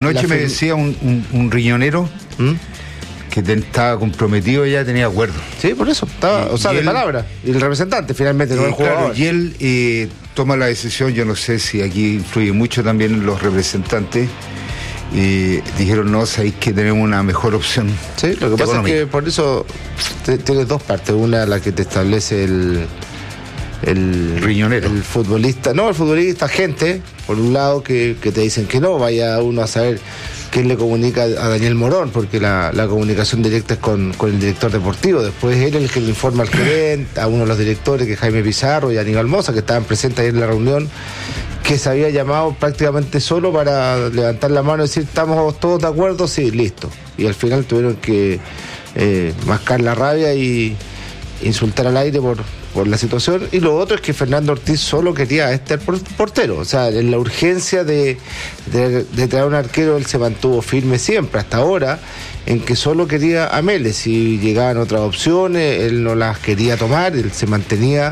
Anoche me decía un riñonero que estaba comprometido, ya tenía acuerdo. Sí, por eso, estaba, de palabra. Y el representante finalmente, no el jugador. Claro, y él toma la decisión, yo no sé si aquí influye mucho también los representantes. Dijeron, no, sabéis que tenemos una mejor opción. Sí, lo que pasa es que por eso tienes dos partes. Una, la que te establece el riñonero, el futbolista, gente, por un lado, que te dicen que no, vaya uno a saber quién le comunica a Daniel Morón, porque la comunicación directa es con el director deportivo. Después él es el que le informa al gerente, a uno de los directores, que es Jaime Pizarro y Aníbal Mosa, que estaban presentes ahí en la reunión, que se había llamado prácticamente solo para levantar la mano y decir, ¿estamos todos de acuerdo? Sí, listo. Y al final tuvieron que mascar la rabia y insultar al aire por la situación. Y lo otro es que Fernando Ortiz solo quería a portero. O sea, en la urgencia de traer un arquero, él se mantuvo firme siempre, hasta ahora, en que solo quería a Mélez. Si llegaban otras opciones, él no las quería tomar, él se mantenía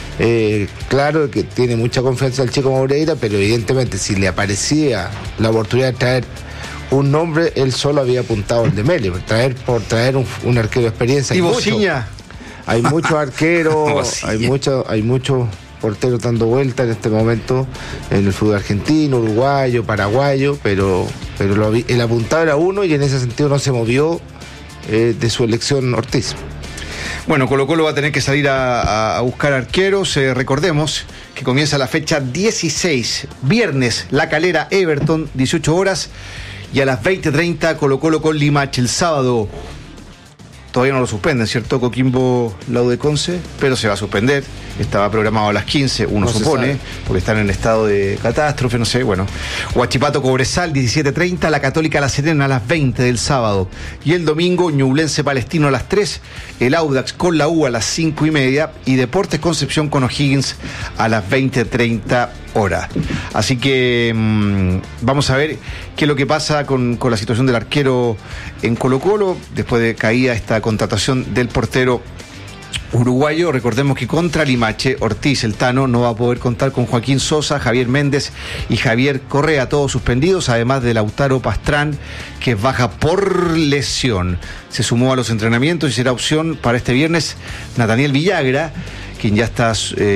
claro que tiene mucha confianza el chico Moreira, pero evidentemente si le aparecía la oportunidad de traer un nombre, él solo había apuntado el de Mélez, por traer un arquero de experiencia. Y Bociña. Hay muchos arqueros, hay muchos porteros dando vuelta en este momento en el fútbol argentino, uruguayo, paraguayo, pero el apuntado era uno y en ese sentido no se movió de su elección Ortiz. Bueno, Colo-Colo va a tener que salir a buscar arqueros. Recordemos que comienza la fecha 16, viernes, La Calera, Everton, 18 horas, y a las 20:30 Colo-Colo con Limache. El sábado todavía no lo suspenden, ¿cierto? Coquimbo Laudeconce, pero se va a suspender. Estaba programado a las 15, uno supone, porque están en estado de catástrofe, no sé, bueno. Huachipato Cobresal, 17:30, La Católica La Serena a las 20 del sábado. Y el domingo, Ñublense Palestino a las 3, el Audax con la U a las 5:30 y Deportes Concepción con O'Higgins a las 20:30 horas. Así que vamos a ver qué es lo que pasa con la situación del arquero en Colo-Colo, después de caída esta contratación del portero uruguayo. Recordemos que contra Limache, Ortiz, el Tano, no va a poder contar con Joaquín Sosa, Javier Méndez y Javier Correa, todos suspendidos, además de Lautaro Pastrán, que es baja por lesión. Se sumó a los entrenamientos y será opción para este viernes Nathaniel Villagra, quien ya está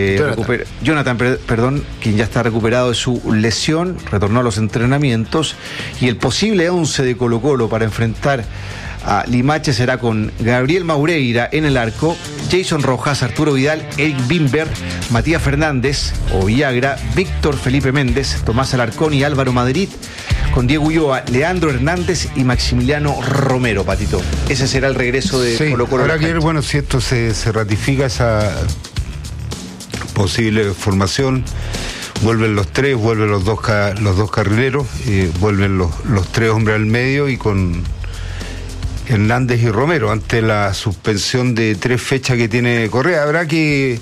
quien ya está recuperado de su lesión, retornó a los entrenamientos, y el posible 11 de Colo-Colo para enfrentar a Limache será con Gabriel Maureira en el arco, Jason Rojas, Arturo Vidal, Eric Bimber, Matías Fernández o Villagra, Víctor Felipe Méndez, Tomás Alarcón y Álvaro Madrid, con Diego Ulloa, Leandro Hernández y Maximiliano Romero, Patito. Ese será el regreso de Colo-Colo. Habrá que ver, bueno, si esto se ratifica, esa posible formación. Vuelven los tres, vuelven los dos carrileros, vuelven los tres hombres al medio y con Hernández y Romero, ante la suspensión de 3 fechas que tiene Correa. Habrá que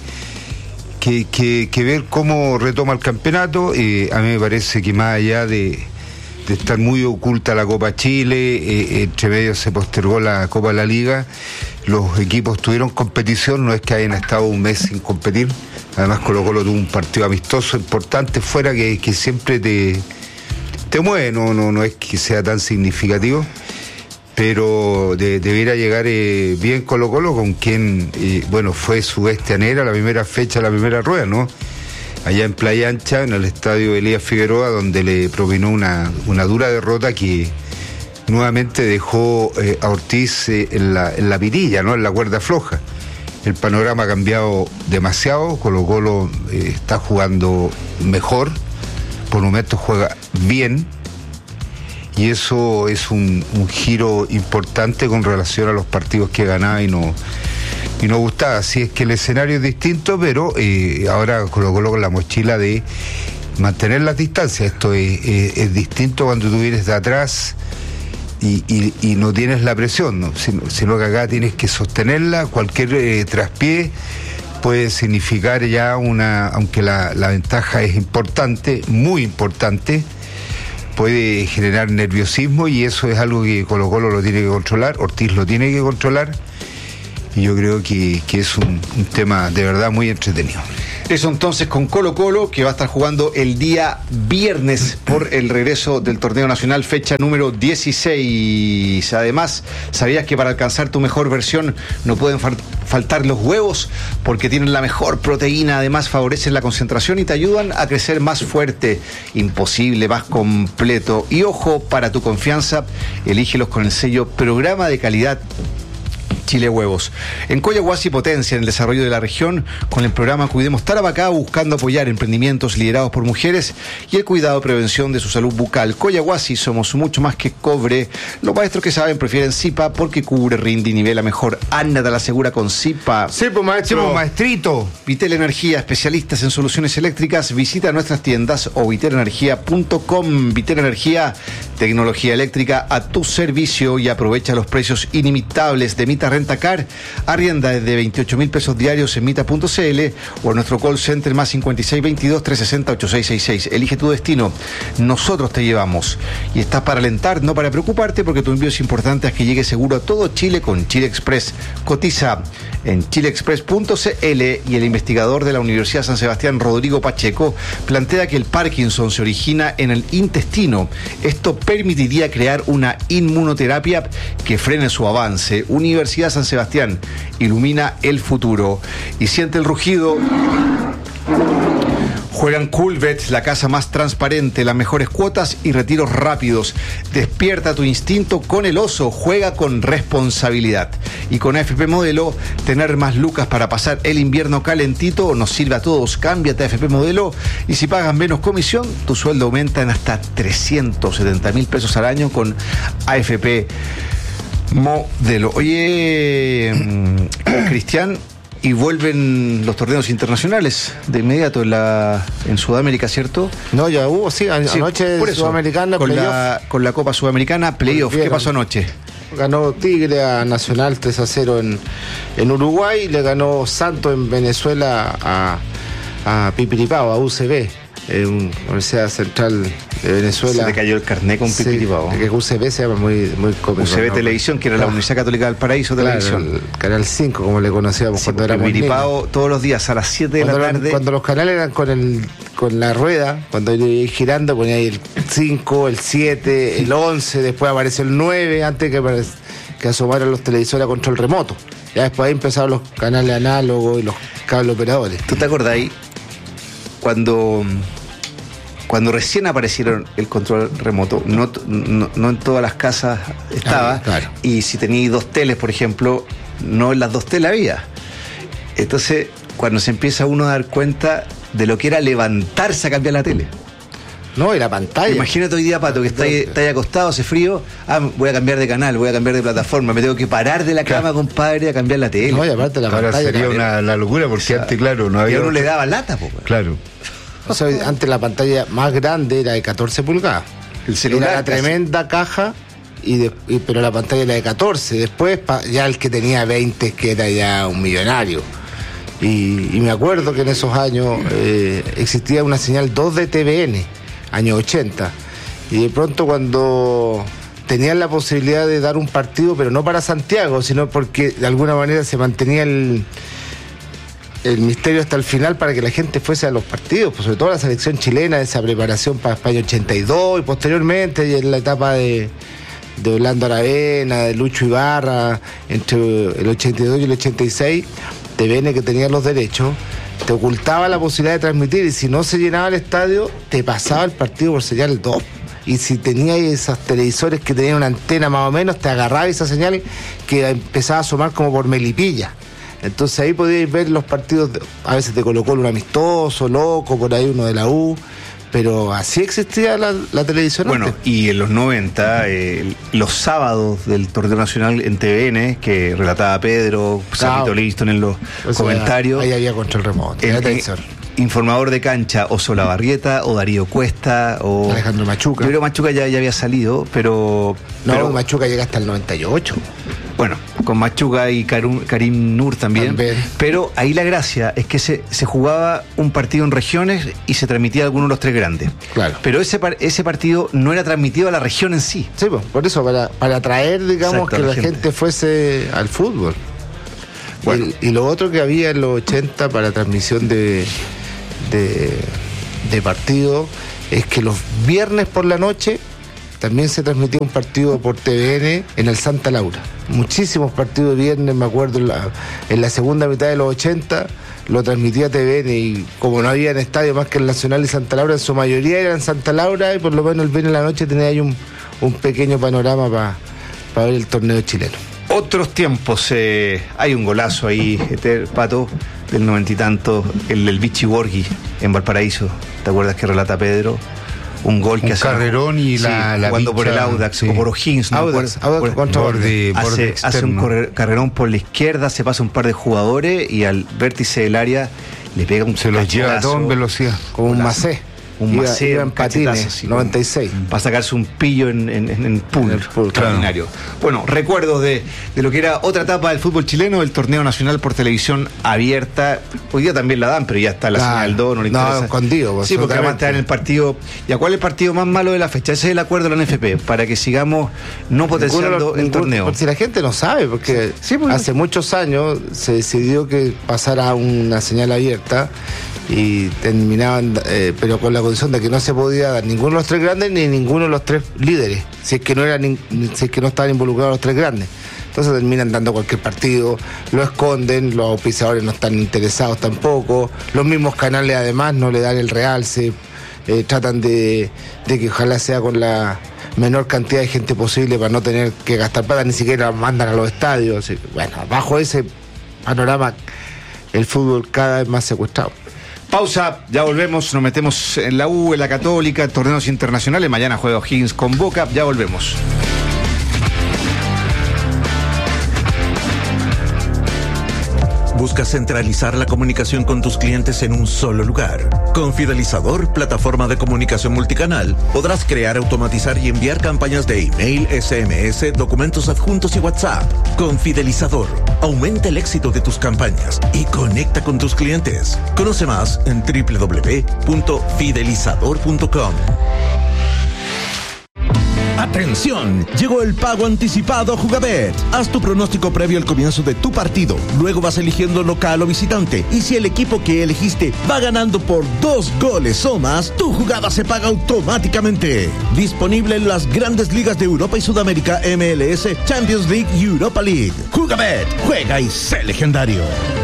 ver cómo retoma el campeonato. A mí me parece que más allá de estar muy oculta la Copa Chile, entre medio se postergó la Copa de la Liga, los equipos tuvieron competición, no es que hayan estado un mes sin competir. Además Colo-Colo tuvo un partido amistoso importante fuera que siempre te mueve, no es que sea tan significativo, pero debiera llegar bien Colo-Colo, con quien fue su anera la primera fecha, la primera rueda, ¿no? Allá en Playa Ancha, en el estadio Elías Figueroa, donde le propinó una dura derrota que nuevamente dejó a Ortiz en la pirilla, ¿no? En la cuerda floja. El panorama ha cambiado demasiado. Colo-Colo está jugando mejor, por momentos juega bien, y eso es un giro importante con relación a los partidos que ganaba y no gustaba. Así es que el escenario es distinto, pero ahora Colo-Colo con la mochila de mantener las distancias. Esto es distinto cuando tú vienes de atrás y no tienes la presión, ¿no? Sino que acá tienes que sostenerla. Cualquier traspié puede significar ya aunque la ventaja es importante, muy importante, puede generar nerviosismo, y eso es algo que Colo-Colo lo tiene que controlar, Ortiz lo tiene que controlar, y yo creo que es un tema de verdad muy entretenido. Eso entonces con Colo-Colo, que va a estar jugando el día viernes por el regreso del torneo nacional, fecha número 16. Además, ¿sabías que para alcanzar tu mejor versión no pueden faltar los huevos? Porque tienen la mejor proteína, además favorecen la concentración y te ayudan a crecer más fuerte, imposible, más completo. Y ojo, para tu confianza, elígelos con el sello Programa de Calidad Chile Huevos. En Coyahuasi potencia en el desarrollo de la región con el programa Cuidemos Tarapacá, buscando apoyar emprendimientos liderados por mujeres y el cuidado y prevención de su salud bucal. Coyahuasi, somos mucho más que cobre. Los maestros que saben prefieren Zipa porque cubre, rinde y nivela mejor. Anda te la asegura con Zipa. Sí, pues maestro. Sí, pues, maestrito. Vitel Energía, especialistas en soluciones eléctricas. Visita nuestras tiendas o vitelenergia.com. Vitel Energía, tecnología eléctrica a tu servicio, y aprovecha los precios inimitables de Mita Rentacar. Arrienda desde 28.000 pesos diarios en mita.cl o en nuestro call center más 5622-360-8666. Elige tu destino, nosotros te llevamos. Y estás para alentar, no para preocuparte, porque tu envío es importante, es que llegue seguro a todo Chile con Chile Express. Cotiza en chileexpress.cl. Y el investigador de la Universidad San Sebastián, Rodrigo Pacheco, plantea que el Parkinson se origina en el intestino. Esto permitiría crear una inmunoterapia que frene su avance. Universidad San Sebastián, ilumina el futuro. Y siente el rugido. Juegan Coolbet, la casa más transparente, las mejores cuotas y retiros rápidos. Despierta tu instinto con el oso, juega con responsabilidad. Y con AFP Modelo, tener más lucas para pasar el invierno calentito nos sirve a todos. Cámbiate a AFP Modelo y si pagas menos comisión, tu sueldo aumenta en hasta 370.000 pesos al año con AFP Modelo. Oye, Cristian, y vuelven los torneos internacionales de inmediato en Sudamérica, ¿cierto? No, ya hubo, sí, anoche por eso, Sudamericana, con la Copa Sudamericana, playoff. ¿Qué pasó anoche? Ganó Tigre a Nacional 3-0 en Uruguay, le ganó Santos en Venezuela a Pipiripao, a UCB, Universidad Central de Venezuela. Se le cayó el carnet con Pipiripao. Sí, que UCB se llama muy cómico. UCB, ¿no? Televisión, que era la Universidad Católica del Paraíso, claro, Televisión. El Canal 5, como le conocíamos, sí, cuando éramos Pipiripao niños. Todos los días a las 7 de la tarde. Cuando los canales eran con la rueda, cuando yo iba girando, ponía ahí el 5, el 7, el 11, después apareció el 9, antes que asomaran los televisores a control remoto. Ya después ahí empezaron los canales análogos y los cable operadores. ¿Tú te acordás ahí cuando recién aparecieron el control remoto? No en todas las casas estaba, claro. Y si tenías 2 teles, por ejemplo, no en las 2 teles había. Entonces, cuando se empieza uno a dar cuenta de lo que era levantarse a cambiar la tele. No, y la pantalla. Imagínate hoy día, Pato, que está ahí acostado, hace frío. Voy a cambiar de canal, voy a cambiar de plataforma. Me tengo que parar de la cama, compadre, a cambiar la tele. No, y aparte la pantalla. Ahora sería una locura, porque antes, claro, no había. Y uno le daba lata, po. Claro. O sea, antes la pantalla más grande era de 14 pulgadas. El celular. Era la tremenda caja, pero la pantalla era de 14. Después, ya el que tenía 20, que era ya un millonario. Y me acuerdo que en esos años existía una señal 2 de TVN, años 80. Y de pronto, cuando tenían la posibilidad de dar un partido, pero no para Santiago, sino porque de alguna manera se mantenía el misterio hasta el final para que la gente fuese a los partidos, pues sobre todo la selección chilena, esa preparación para España 82 y posteriormente, y en la etapa de Orlando Aravena, de Lucho Ibarra, entre el 82 y el 86, TVN, que tenía los derechos, te ocultaba la posibilidad de transmitir, y si no se llenaba el estadio, te pasaba el partido por señal 2. Y si tenías esos televisores que tenían una antena más o menos, te agarraba esa señal que empezaba a asomar como por Melipilla. Entonces ahí podíais ver los partidos, a veces de Colo-Colo, un amistoso, loco, por ahí uno de la U, pero así existía la televisión. Bueno, antes. Y en los 90, los sábados del torneo nacional en TVN, que relataba Pedro, Sapito Liston en los comentarios. Ahí había control remoto, informador de cancha, o Solabarrieta, o Darío Cuesta, o Alejandro Machuca. Yo creo que Machuca ya había salido, pero Machuca llega hasta el 98. Bueno, con Machuca y Karim Nur también. Pero ahí la gracia es que se jugaba un partido en regiones y se transmitía alguno de los 3 grandes. Claro. Pero ese partido no era transmitido a la región en sí. Sí, pues, por eso, para atraer, digamos, exacto, que la gente fuese al fútbol. Bueno. Y lo otro que había en los 80 para transmisión de de partido es que los viernes por la noche también se transmitía un partido por TVN en el Santa Laura. Muchísimos partidos de viernes, me acuerdo, en la segunda mitad de los 80 lo transmitía TVN, y como no había en estadio más que el Nacional y Santa Laura, en su mayoría era en Santa Laura, y por lo menos el viernes en la noche tenía ahí un pequeño panorama para ver el torneo chileno. Otros tiempos, hay un golazo ahí, Pato, del 90 y tanto, el del Vichy Borghi en Valparaíso. ¿Te acuerdas que relata Pedro? Un gol que hace carrerón y jugando por el Audax o por O'Higgins, ¿no? Audax contra borde hace un carrerón por la izquierda, se pasa un par de jugadores y al vértice del área le pega un se los lleva todo en velocidad, como un macé. Iba en patines, 96. Para sacarse un pillo en pool. Extraordinario. Bueno, recuerdos de lo que era otra etapa del fútbol chileno, el torneo nacional por televisión abierta. Hoy día también la dan, pero ya está la señal 2, no le interesa. No, escondido. Sí, porque además te dan el partido. ¿Y a cuál es el partido más malo de la fecha? Ese es el acuerdo de la NFP, para que sigamos no potenciando el torneo. Porque si la gente no sabe, porque hace muchos años se decidió que pasara una señal abierta y terminaban, pero con la condición de que no se podía dar ninguno de los tres grandes ni ninguno de los tres líderes, si es que no estaban involucrados los tres grandes. Entonces terminan dando cualquier partido, lo esconden, los auspiciadores no están interesados tampoco, los mismos canales además no le dan el realce, tratan de que ojalá sea con la menor cantidad de gente posible para no tener que gastar plata, ni siquiera mandan a los estadios. Así que, bueno, bajo ese panorama el fútbol cada vez más secuestrado. Pausa, ya volvemos, nos metemos en la U, en la Católica, torneos internacionales. Mañana juega O'Higgins con Boca, ya volvemos. ¿Buscas centralizar la comunicación con tus clientes en un solo lugar? Con Fidelizador, plataforma de comunicación multicanal, podrás crear, automatizar y enviar campañas de email, SMS, documentos adjuntos y WhatsApp. Con Fidelizador, aumenta el éxito de tus campañas y conecta con tus clientes. Conoce más en www.fidelizador.com. ¡Atención! Llegó el pago anticipado a Jugabet. Haz tu pronóstico previo al comienzo de tu partido. Luego vas eligiendo local o visitante. Y si el equipo que elegiste va ganando por 2 goles o más, tu jugada se paga automáticamente. Disponible en las grandes ligas de Europa y Sudamérica, MLS, Champions League y Europa League. Jugabet, juega y sé legendario.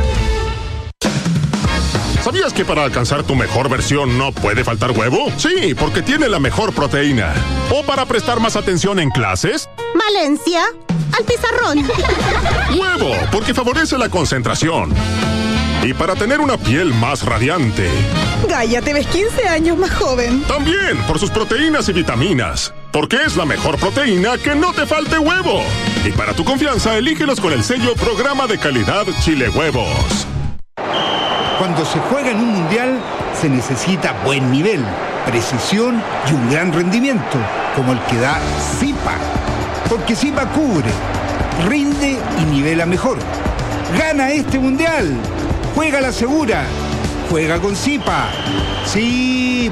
¿Sabías que para alcanzar tu mejor versión no puede faltar huevo? Sí, porque tiene la mejor proteína. ¿O para prestar más atención en clases? Valencia, al pizarrón. Huevo, porque favorece la concentración. Y para tener una piel más radiante. Gaia, te ves 15 años más joven. También por sus proteínas y vitaminas. Porque es la mejor proteína que no te falte huevo. Y para tu confianza, elígelos con el sello Programa de Calidad Chile Huevos. Cuando se juega en un mundial se necesita buen nivel, precisión y un gran rendimiento, como el que da Zipa. Porque Zipa cubre, rinde y nivela mejor. Gana este mundial, juega la segura, juega con Zipa. Sí,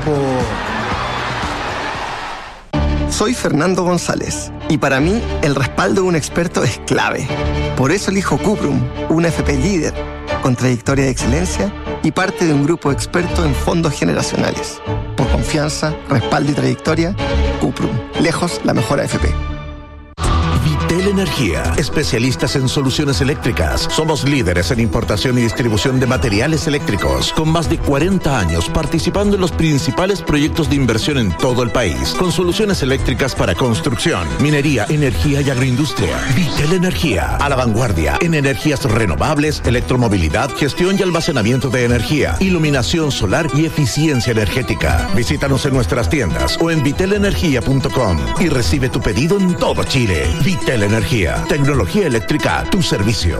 Soy Fernando González y para mí el respaldo de un experto es clave. Por eso elijo Cuprum, una FP líder, con trayectoria de excelencia y parte de un grupo experto en fondos generacionales. Por confianza, respaldo y trayectoria, Cuprum, lejos la mejor AFP. Vitel Energía, especialistas en soluciones eléctricas. Somos líderes en importación y distribución de materiales eléctricos, con más de 40 años participando en los principales proyectos de inversión en todo el país, con soluciones eléctricas para construcción, minería, energía y agroindustria. Vitel Energía, a la vanguardia en energías renovables, electromovilidad, gestión y almacenamiento de energía, iluminación solar y eficiencia energética. Visítanos en nuestras tiendas o en vitelenergia.com y recibe tu pedido en todo Chile. Vitel Energía, tecnología eléctrica a tu servicio.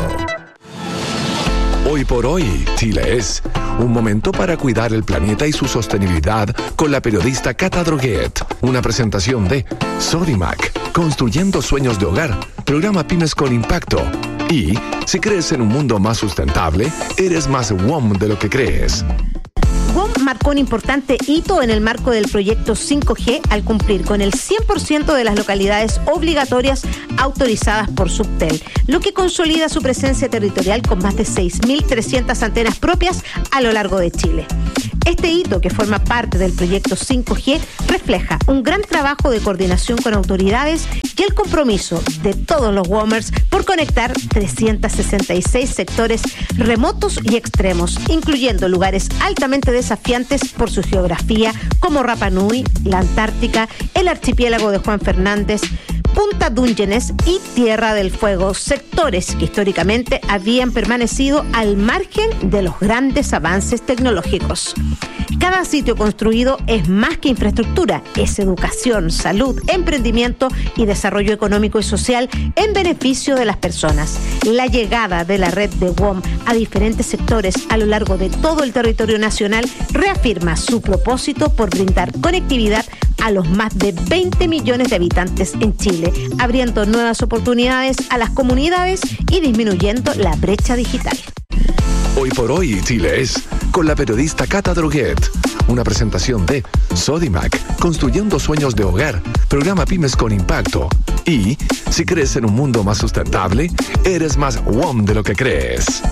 Hoy por hoy, Chile es un momento para cuidar el planeta y su sostenibilidad con la periodista Cata Droguet. Una presentación de Sodimac, construyendo sueños de hogar, programa Pymes con Impacto. Y si crees en un mundo más sustentable, eres más WOM de lo que crees. WOM marcó un importante hito en el marco del proyecto 5G al cumplir con el 100% de las localidades obligatorias autorizadas por Subtel, lo que consolida su presencia territorial con más de 6.300 antenas propias a lo largo de Chile. Este hito, que forma parte del proyecto 5G, refleja un gran trabajo de coordinación con autoridades y el compromiso de todos los WOMers por conectar 366 sectores remotos y extremos, incluyendo lugares altamente desafiantes por su geografía, como Rapa Nui, la Antártica, el archipiélago de Juan Fernández, Punta Dungeness y Tierra del Fuego, sectores que históricamente habían permanecido al margen de los grandes avances tecnológicos. Cada sitio construido es más que infraestructura, es educación, salud, emprendimiento y desarrollo económico y social en beneficio de las personas. La llegada de la red de WOM a diferentes sectores a lo largo de todo el territorio nacional reafirma su propósito por brindar conectividad a los más de 20 millones de habitantes en Chile, abriendo nuevas oportunidades a las comunidades y disminuyendo la brecha digital. Hoy por hoy, Chile es con la periodista Cata Droguet. Una presentación de Sodimac, construyendo sueños de hogar, programa Pymes con Impacto. Y, si crees en un mundo más sustentable, eres más WOM de lo que crees.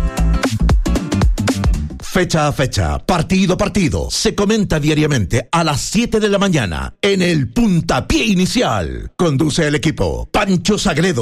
Fecha a fecha, partido a partido, se comenta diariamente a las 7 de la mañana en el Puntapié Inicial. Conduce el equipo Pancho Sagredo.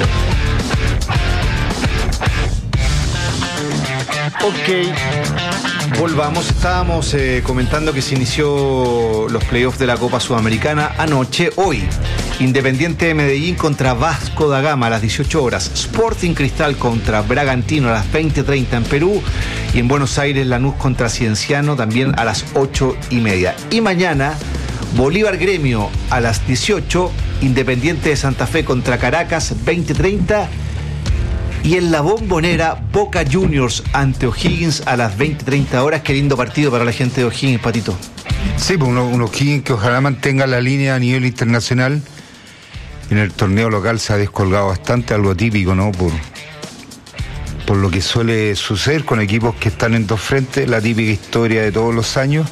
Ok, volvamos. Estábamos comentando que se inició los playoffs de la Copa Sudamericana anoche. Hoy, Independiente de Medellín contra Vasco da Gama a las 18 horas. Sporting Cristal contra Bragantino a las 20:30 en Perú. Y en Buenos Aires, Lanús contra Cienciano también a las 8:30. Y mañana, Bolívar Gremio a las 18. Independiente de Santa Fe contra Caracas, 20:30. Y en la Bombonera, Boca Juniors ante O'Higgins a las 20:30 horas. Qué lindo partido para la gente de O'Higgins, Patito. Sí, pues un O'Higgins que ojalá mantenga la línea a nivel internacional. En el torneo local se ha descolgado bastante, algo atípico, ¿no? Por lo que suele suceder con equipos que están en dos frentes, la típica historia de todos los años.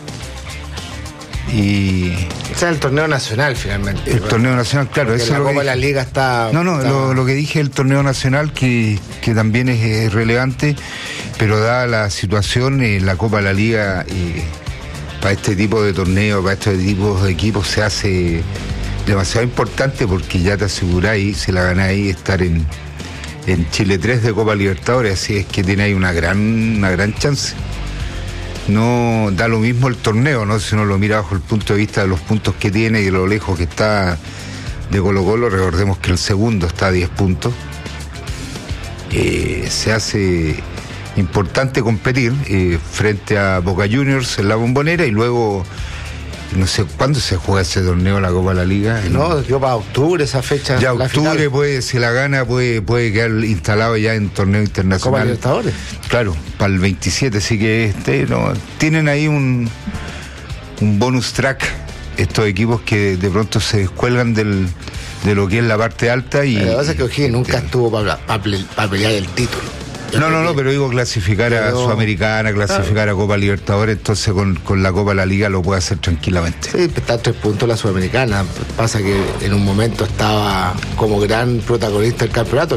Y o sea, el torneo nacional finalmente. El torneo nacional, claro. Eso la Copa de la Liga está... Lo que dije, el torneo nacional, que también es relevante, pero dada la situación, la Copa de la Liga, para este tipo de torneos, para este tipo de equipos, se hace demasiado importante porque ya te aseguráis, si la ganáis, estar en Chile 3 de Copa Libertadores, así es que tiene ahí una gran chance. No da lo mismo el torneo, ¿no? Si uno lo mira bajo el punto de vista de los puntos que tiene y de lo lejos que está de Colo-Colo. Recordemos que el segundo está a 10 puntos. Se hace importante competir frente a Boca Juniors en la Bombonera, y luego no sé cuándo se juega ese torneo, la Copa de la Liga. No, yo para octubre esa fecha. Ya octubre puede, si la gana, puede quedar instalado ya en torneo internacional. Copa Libertadores. Claro, para el 27, así que tienen ahí un bonus track estos equipos que de pronto se descuelgan de lo que es la parte alta. Y lo que pasa es que O'Higgins nunca estuvo para pelear el título. No, pero digo clasificar a Sudamericana, clasificar a Copa Libertadores, entonces con la Copa de la Liga lo puede hacer tranquilamente. Sí, está a 3 puntos la Sudamericana. Pasa que en un momento estaba como gran protagonista del campeonato.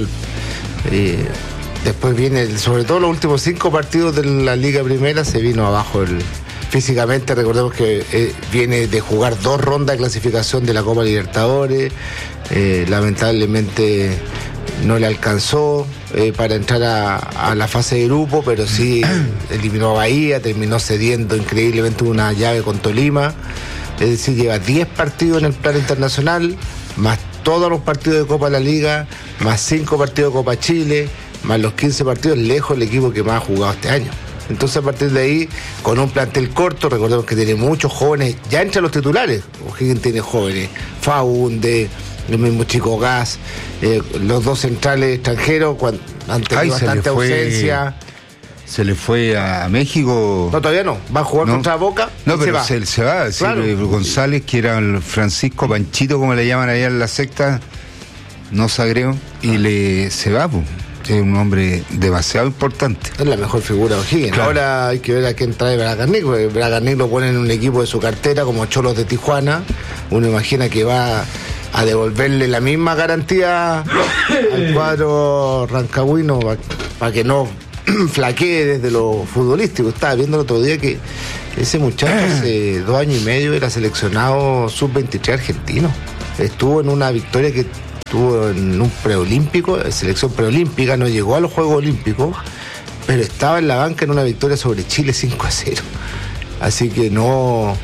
Después viene, sobre todo los últimos 5 partidos de la Liga Primera, se vino abajo físicamente. Recordemos que viene de jugar 2 rondas de clasificación de la Copa Libertadores. Lamentablemente no le alcanzó para entrar a la fase de grupo, pero sí eliminó a Bahía, terminó cediendo increíblemente una llave con Tolima. Es decir, lleva 10 partidos en el plano internacional, más todos los partidos de Copa de la Liga, más 5 partidos de Copa Chile, más los 15 partidos, lejos el equipo que más ha jugado este año. Entonces, a partir de ahí, con un plantel corto, recordemos que tiene muchos jóvenes, ya entre los titulares. O'Higgins tiene jóvenes, Faunde, el mismo Chico Gas, los 2 centrales extranjeros, han tenido bastante ausencia. Se le fue a México. No, todavía no. Va a jugar contra Boca. No, pero se va. Claro. González, que era el Francisco Panchito, como le llaman allá en la secta, no Sagreo, y se va, pues. Es un hombre demasiado importante. Es la mejor figura de O'Higgins. Claro. Ahora hay que ver a quién trae Bragarnik, porque Bragarnik lo pone en un equipo de su cartera, como Cholos de Tijuana. Uno imagina que va a devolverle la misma garantía al cuadro rancagüino para que no flaquee desde lo futbolístico. Estaba viendo el otro día que Ese muchacho hace 2 años y medio era seleccionado sub-23 argentino. Estuvo en una victoria que tuvo en un preolímpico, selección preolímpica, no llegó a los Juegos Olímpicos, pero estaba en la banca en una victoria sobre Chile 5-0. Así que no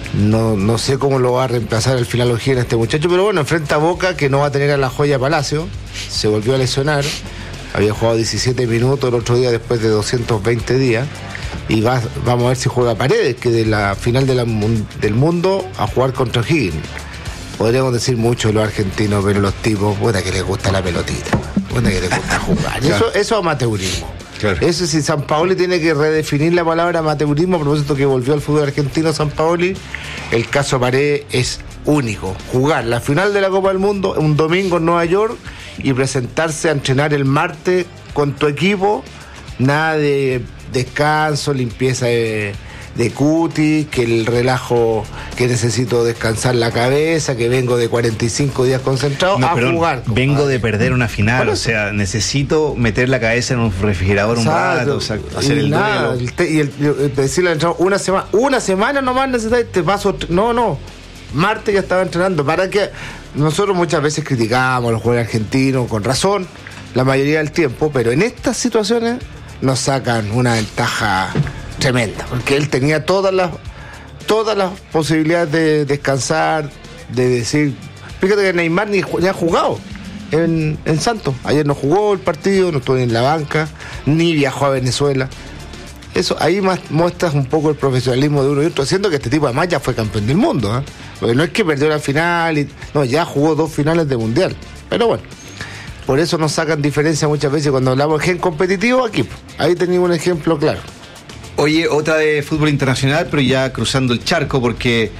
sé cómo lo va a reemplazar al final Ojeda este muchacho, pero bueno, enfrenta a Boca, que no va a tener a la Joya Palacio, se volvió a lesionar, había jugado 17 minutos el otro día después de 220 días, y vamos a ver si juega Paredes, que de la final del mundo a jugar contra Higgins. Podríamos decir mucho de los argentinos, pero los tipos, puta que les gusta la pelotita, puta que les gusta jugar. Claro. Eso es amateurismo. Claro. Eso si Sampaoli tiene que redefinir la palabra amateurismo, a propósito que volvió al fútbol argentino Sampaoli, el caso Paredes es único. Jugar la final de la Copa del Mundo un domingo en Nueva York y presentarse a entrenar el martes con tu equipo, nada de descanso, limpieza de cutis, que el relajo, que necesito descansar la cabeza, que vengo de 45 días concentrado jugar. Vengo de perder una final, o sea, necesito meter la cabeza en un refrigerador un rato, o sea, hacer el duelo. Y decirle al entrenador, una semana nomás necesitas, te paso. No. Martes ya estaba entrenando. Para que nosotros muchas veces criticamos a los jugadores argentinos, con razón, la mayoría del tiempo, pero en estas situaciones nos sacan una ventaja tremenda, porque él tenía todas las posibilidades de descansar, de decir, fíjate que Neymar ni ha jugado en Santos, ayer no jugó el partido, no estuvo en la banca, ni viajó a Venezuela. Eso, ahí más muestras un poco el profesionalismo de uno y otro, haciendo que este tipo además ya fue campeón del mundo, ¿eh? Porque no es que perdió la final, ya jugó 2 finales de mundial, pero bueno, por eso nos sacan diferencia muchas veces cuando hablamos de gen competitivo aquí, ahí tenemos un ejemplo claro. Oye, otra de fútbol internacional, pero ya cruzando el charco, porque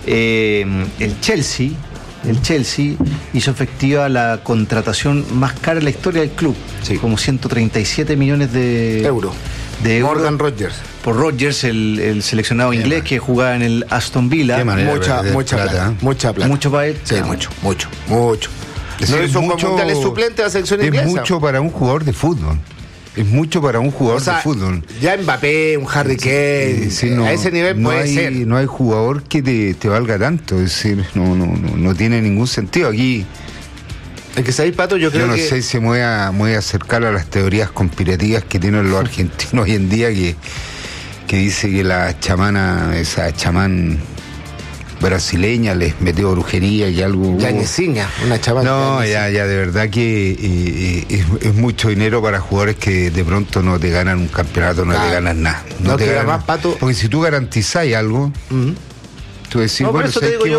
el Chelsea hizo efectiva la contratación más cara en la historia del club, como 137 millones de euros. Morgan Rodgers. Por Rodgers, el seleccionado inglés que jugaba en el Aston Villa. Mucha plata. ¿Mucho para él? Sí, mucho. No hizo un mundial suplente de la selección inglesa. Es mucho para un jugador de fútbol. Es mucho para un jugador de fútbol. Ya Mbappé, un Harry Kane, a ese nivel puede ser. No hay jugador que te valga tanto. Es decir, no tiene ningún sentido. Aquí. Es que sabéis, Pato, yo creo que. Yo no sé si me voy a acercar a las teorías conspirativas que tienen los argentinos hoy en día, que dice que esa chamán brasileña les metió brujería y algo. Yañeciña, una chamán. No, ya de verdad que es mucho dinero para jugadores que de pronto no te ganan un campeonato, no te ganan nada. No te ganan más, Pato. Porque si tú garantizáis algo, tú decís, bueno, ¿sabes qué?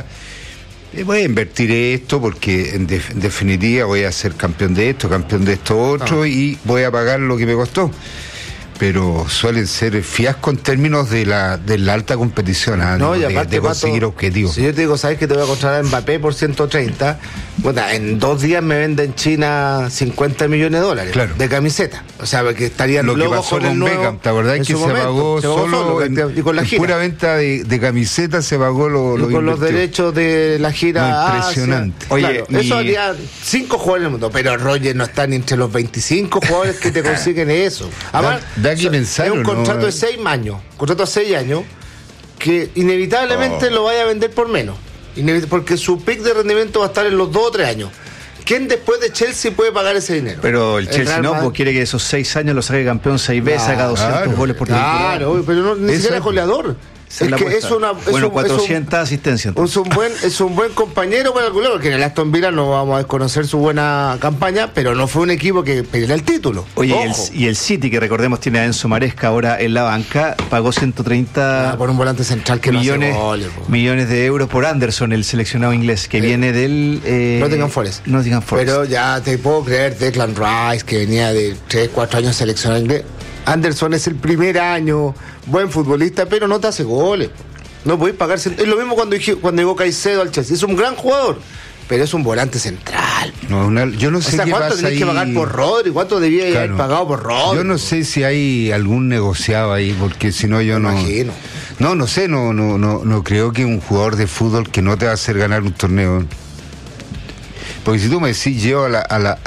Voy a invertir esto porque en definitiva voy a ser campeón de esto otro, y voy a pagar lo que me costó. Pero suelen ser fiascos en términos de la alta competición, de conseguir objetivos. Si yo te digo, ¿sabes que te voy a contratar a Mbappé por 130? Bueno, en 2 días me vende en China $50 millones de camiseta. O sea, que estarían lo que pasó con Beckham, ¿te acordás que se pagó solo en pura venta de camisetas se pagó lo con los derechos de la gira? Impresionante. Oye, eso haría 5 jugadores en el mundo, pero Roger no está ni entre los 25 jugadores que te consiguen eso. Además, es un contrato de 6 años, contrato a 6 años, que inevitablemente lo vaya a vender por menos, porque su pick de rendimiento va a estar en los 2 o 3 años. ¿Quién después de Chelsea puede pagar ese dinero? Pero el Chelsea pues quiere que esos 6 años lo saque campeón 6 veces, haga 200 goles por temporada. Claro, pero ni siquiera es goleador. Es 400 asistencias. Es un buen compañero para el club, porque en el Aston Villa no vamos a desconocer su buena campaña, pero no fue un equipo que peleara el título. Oye, y el City, que recordemos tiene a Enzo Maresca ahora en la banca, pagó 130 por un volante central que millones de euros por Anderson, el seleccionado inglés, que viene del Nottingham Forest. Pero ya te puedo creer, Declan Rice, que venía de 3-4 años seleccionado inglés. Anderson es el primer año, buen futbolista, pero no te hace goles. No podéis pagar. Es lo mismo cuando llegó Caicedo al Chelsea. Es un gran jugador, pero es un volante central. Yo no sé qué ¿cuánto tenés que pagar por Rodri? ¿Cuánto debía haber pagado por Rodri? Yo no sé si hay algún negociado ahí, porque si no yo no. Imagino. No sé, no creo que un jugador de fútbol que no te va a hacer ganar un torneo. Porque si tú me decís, llevo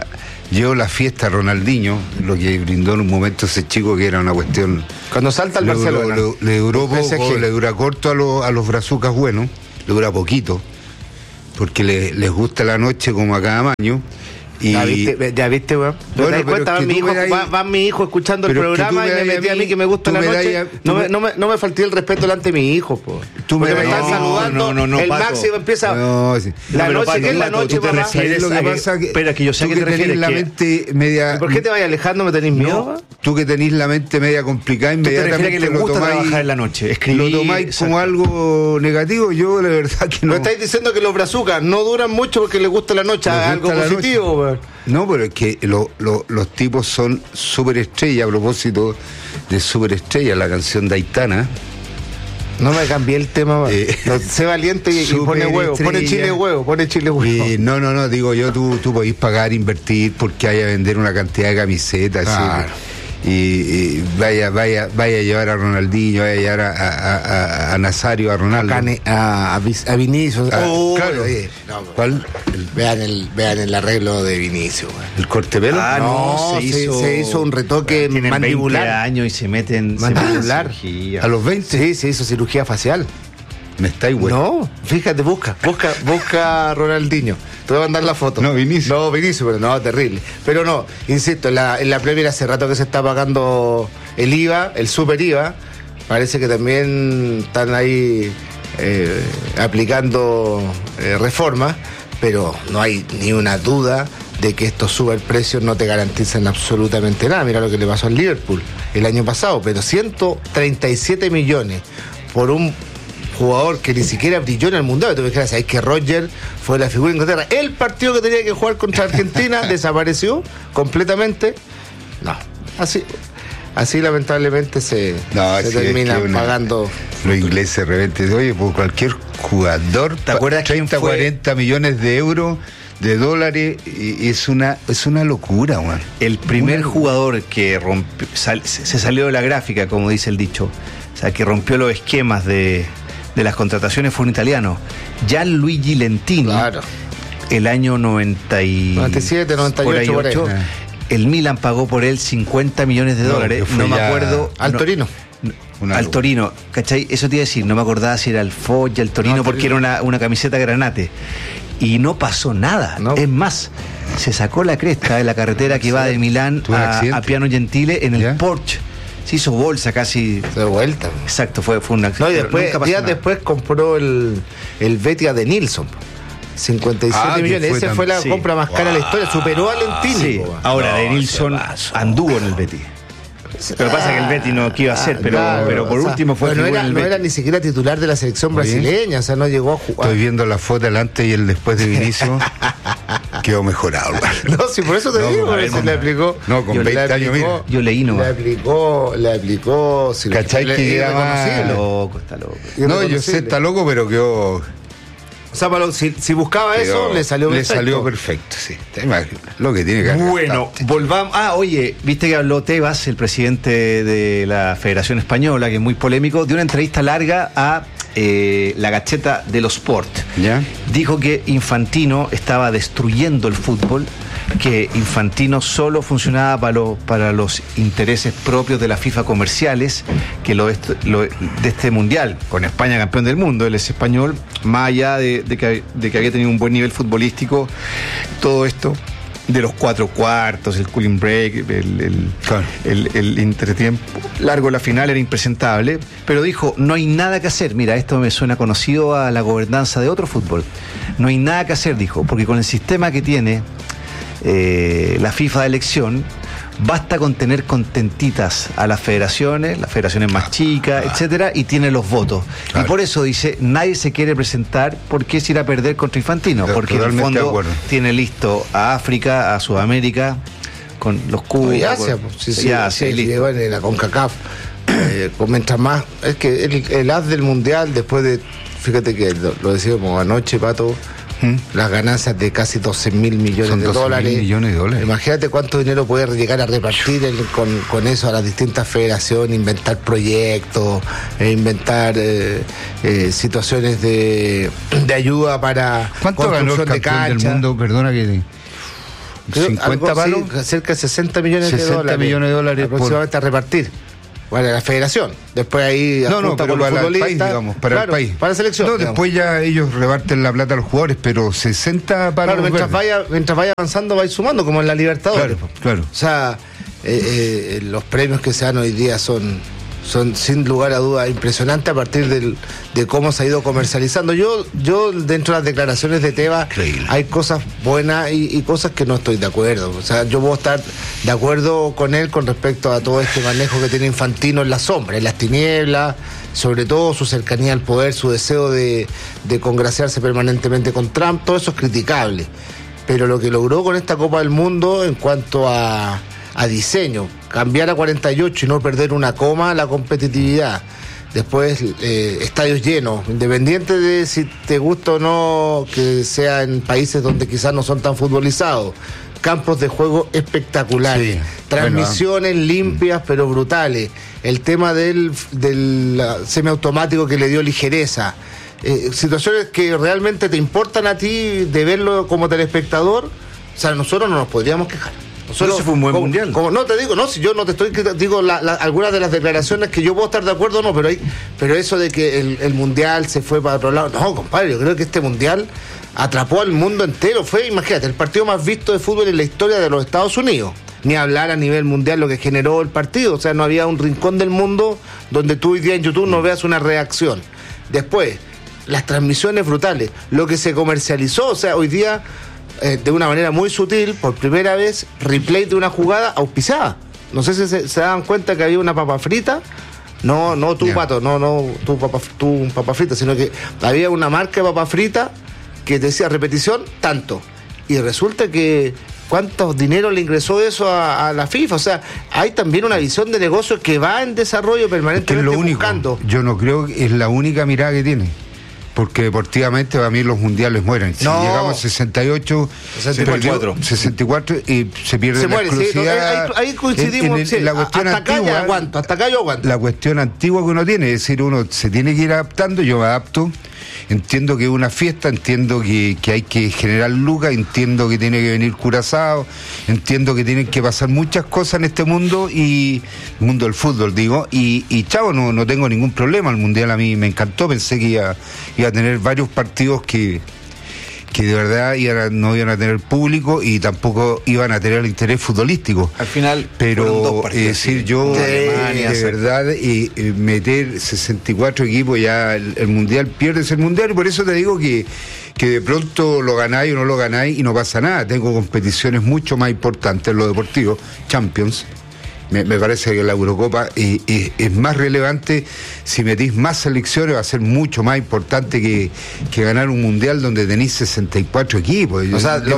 Llevo la fiesta a Ronaldinho, lo que brindó en un momento ese chico que era una cuestión. Cuando salta al Barcelona. Le duró poco, le dura corto a los brazucas buenos, le dura poquito, porque les gusta la noche como a cada maño. Y... Ya viste, weón. Bueno, ¿te das cuenta? Van mi hijo escuchando el programa y me metí a mí que me gusta la noche. No me falté el respeto delante de mi hijo, po. Porque me están saludando. El Pato. máximo empieza. Sí. La noche, ¿qué es la noche, tú te papá? refieres lo que pasa que. Espera, que yo sé tú que te refieres. la mente media. ¿Por qué te vayas alejando? ¿Me tenés miedo? Tú que tenés la mente media complicada, ¿Tú te inmediatamente refieres que le gusta trabajar en la noche? Escribir, lo tomáis como algo negativo. Yo la verdad que no. Me estáis diciendo que los brazucas no duran mucho porque les gusta la noche, algo positivo, weón. No, pero es que los tipos son superestrellas. A propósito de superestrella, la canción de Aitana. No me cambié el tema, sé valiente y pone huevo, pone chile huevo. No, digo yo, tú podés pagar, invertir, porque hay a vender una cantidad de camisetas. Claro. Y vaya a llevar a Ronaldinho, vaya a llevar a Nazario, a Ronaldo. A Vinicius. Claro. ¿Cuál? Vean el arreglo de Vinicius. ¿El corte pelo? Se hizo un retoque mandibular. 20 años y se meten mandibular. ¿A los 20? Sí, se hizo cirugía facial. Me estáis güey. No, fíjate, busca a Ronaldinho. Te voy a mandar la foto. No, Vinicius, pero no, terrible. Pero no, insisto, en la Premier hace rato que se está pagando el IVA, el super IVA. Parece que también están ahí aplicando reformas, pero no hay ni una duda de que estos superprecios no te garantizan absolutamente nada. Mira lo que le pasó al Liverpool el año pasado, pero 137 millones por un jugador que ni siquiera brilló en el mundial. Tú me dijeras, ¿sabes que Roger fue la figura de Inglaterra? El partido que tenía que jugar contra Argentina desapareció completamente. No, así lamentablemente se terminan pagando. Los ingleses de repente, oye, por cualquier jugador, ¿te acuerdas 30, 40 millones de euros, de dólares, y es una locura, man. El primer jugador que se salió de la gráfica, como dice el dicho, o sea, que rompió los esquemas de las contrataciones fue un italiano, Gianluigi Lentini. Claro. El año 97, 98, por ahí. El Milan pagó por él 50 millones de dólares. No me acuerdo. Al Torino. Al Torino, ¿cachai? Eso te iba a decir, no me acordaba si era el Foggia, el Torino, porque era una camiseta granate. Y no pasó nada. No. Es más, se sacó la cresta de la carretera que iba de Milán a Piano Gentile en el Porsche. Se hizo bolsa casi. De vuelta. Exacto, fue un accidente. No, y días después compró el Betia de Nilsson. 57 millones. Esa fue la compra más cara de la historia. Superó a Lentini. Sí. Ahora, de Nilsson anduvo en el Betis. Pero pasa que el Betis no iba a ser, pero por último fue no era ni siquiera titular de la selección brasileña, o sea, no llegó a jugar. Estoy viendo la foto del antes y el después de Vinicius. Quedó mejorado. No, sí, por eso te digo, se le aplicó. No, con 20 años, mira. Yo leí, ¿no? Le aplicó. ¿Cachai que queda más? Está loco. No, yo sé, está loco, pero quedó. O sea, si buscaba eso, le salió perfecto. Le salió perfecto, sí. Lo que tiene que hacer. Bueno, volvamos. Oye, viste que habló Tebas, el presidente de la Federación Española, que es muy polémico, de una entrevista larga a la Gaceta de los Sport. ¿Ya? Dijo que Infantino estaba destruyendo el fútbol, que Infantino solo funcionaba para los intereses propios de la FIFA comerciales, que de este mundial, con España campeón del mundo, él es español, más allá de que había tenido un buen nivel futbolístico, todo esto de los 4 cuartos, el cooling break, el entretiempo largo, la final era impresentable, pero dijo, no hay nada que hacer. Mira, esto me suena conocido a la gobernanza de otro fútbol. No hay nada que hacer, dijo, porque con el sistema que tiene la FIFA de elección, basta con tener contentitas a las federaciones más chicas, etcétera, y tiene los votos. Claro. Y por eso dice, nadie se quiere presentar porque es ir a perder contra Infantino, porque en el fondo tiene listo a África, a Sudamérica, con los Cubos. Y Asia, llegó en la CONCACAF. Mientras más, es que el haz del mundial, después de, fíjate que lo decíamos anoche, Pato, las ganancias de casi 12.000 millones de dólares. Imagínate cuánto dinero puede llegar a repartir con eso a las distintas federaciones, inventar proyectos, inventar situaciones de ayuda para ¿cuánto ganó el campeón del mundo? Perdona que 50 palos. Cerca de 60 millones de dólares. 60 millones de dólares aproximadamente a repartir. Bueno, la federación. Después ahí pero para el país, digamos, para el país. Para la selección. No, después ya ellos reparten la plata a los jugadores, pero 60 para los mientras vaya avanzando, va sumando, como en la Libertadores. Claro. O sea, los premios que se dan hoy día son sin lugar a dudas impresionantes a partir de cómo se ha ido comercializando. Yo dentro de las declaraciones de Tebas hay cosas buenas y cosas que no estoy de acuerdo. O sea, yo puedo estar de acuerdo con él con respecto a todo este manejo que tiene Infantino en la sombra, en las tinieblas, sobre todo su cercanía al poder, su deseo de congraciarse permanentemente con Trump. Todo eso es criticable, pero lo que logró con esta Copa del Mundo en cuanto a diseño, cambiar a 48 y no perder una coma, la competitividad. Después, estadios llenos, independiente de si te gusta o no que sea en países donde quizás no son tan futbolizados. Campos de juego espectaculares, transmisiones limpias pero brutales. El tema del semiautomático que le dio ligereza. Situaciones que realmente te importan a ti de verlo como telespectador. O sea, nosotros no nos podríamos quejar. Ese fue un buen mundial. No te digo, no, si yo no te estoy, digo algunas de las declaraciones que yo puedo estar de acuerdo o no, pero eso de que el mundial se fue para otro lado, no, compadre, yo creo que este mundial atrapó al mundo entero. Fue, imagínate, el partido más visto de fútbol en la historia de los Estados Unidos. Ni hablar a nivel mundial lo que generó el partido. O sea, no había un rincón del mundo donde tú hoy día en YouTube no veas una reacción. Después, las transmisiones brutales, lo que se comercializó, o sea, hoy día de una manera muy sutil, por primera vez, replay de una jugada auspiciada. No sé si se dan cuenta que había una papa frita. No tú, Pato, no tú papa frita, sino que había una marca de papa frita que decía repetición, tanto. Y resulta que ¿cuántos dinero le ingresó eso a la FIFA? O sea, hay también una visión de negocio que va en desarrollo permanentemente, es lo único, buscando. Yo no creo que es la única mirada que tiene. Porque deportivamente para mí los mundiales mueren. Si llegamos a 68, 64 y se pierde la exclusividad. Sí, ahí coincidimos. La cuestión hasta antigua, hasta acá yo aguanto. La cuestión antigua que uno tiene, es decir, uno se tiene que ir adaptando, yo me adapto. Entiendo que es una fiesta, entiendo que hay que generar lucas, entiendo que tiene que venir Curazao, entiendo que tienen que pasar muchas cosas en este mundo, y el mundo del fútbol, digo, y chavo, no tengo ningún problema. El mundial a mí me encantó, pensé que iba a tener varios partidos que de verdad no iban a tener público y tampoco iban a tener el interés futbolístico. Al final, pero decir yo, Alemania, de verdad, meter 64 equipos, ya el mundial, pierdes el mundial, y por eso te digo que de pronto lo ganáis o no lo ganáis y no pasa nada. Tengo competiciones mucho más importantes en lo deportivo, Champions. Me parece que la Eurocopa es más relevante. Si metís más selecciones va a ser mucho más importante que ganar un mundial donde tenéis 64 equipos. O sea, las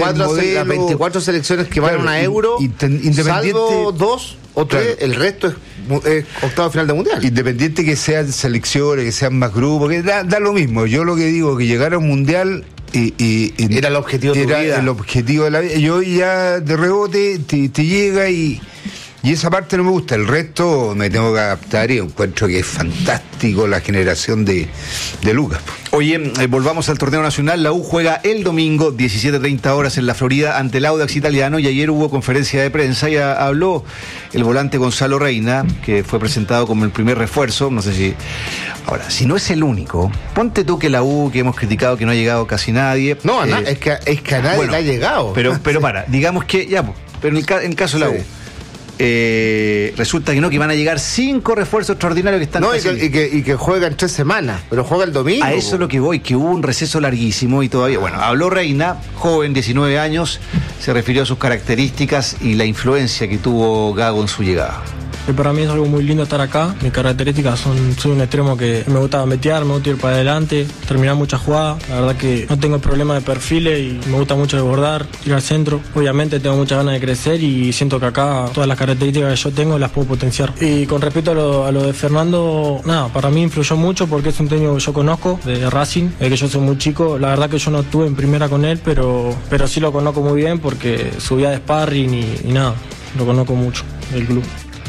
24 selecciones que van a una Euro, salvo 2 o 3, el resto es octavo final de mundial. Independiente que sean selecciones, que sean más grupos, que da lo mismo. Yo lo que digo, que llegar a un mundial era el objetivo de tu vida. El objetivo de la vida. Yo ya de rebote te llega y esa parte no me gusta. El resto me tengo que adaptar y encuentro que es fantástico la generación de Lucas. Oye, volvamos al torneo nacional. La U juega el domingo 17:30 horas en la Florida ante el Audax Italiano, y ayer hubo conferencia de prensa y habló el volante Gonzalo Reina, que fue presentado como el primer refuerzo. No sé si... Ahora, si no es el único, ponte tú que la U, que hemos criticado que no ha llegado casi nadie. No, es que a nadie le ha llegado. Pero digamos que ya, pero en el caso de la U, resulta que van a llegar 5 refuerzos extraordinarios que están y que juegan 3 semanas, pero juega el domingo. A eso es lo que voy, que hubo un receso larguísimo y todavía, habló Reina, joven, 19 años, se refirió a sus características y la influencia que tuvo Gago en su llegada. Para mí es algo muy lindo estar acá. Mis características soy un extremo que me gusta metear, me gusta ir para adelante, terminar muchas jugadas. La verdad que no tengo problema de perfiles y me gusta mucho desbordar, ir al centro. Obviamente tengo muchas ganas de crecer y siento que acá todas las características que yo tengo las puedo potenciar. Y con respecto a lo de Fernando, para mí influyó mucho porque es un técnico que yo conozco, de Racing, de que yo soy muy chico. La verdad que yo no estuve en primera con él, pero sí lo conozco muy bien porque subía de sparring y lo conozco mucho del club.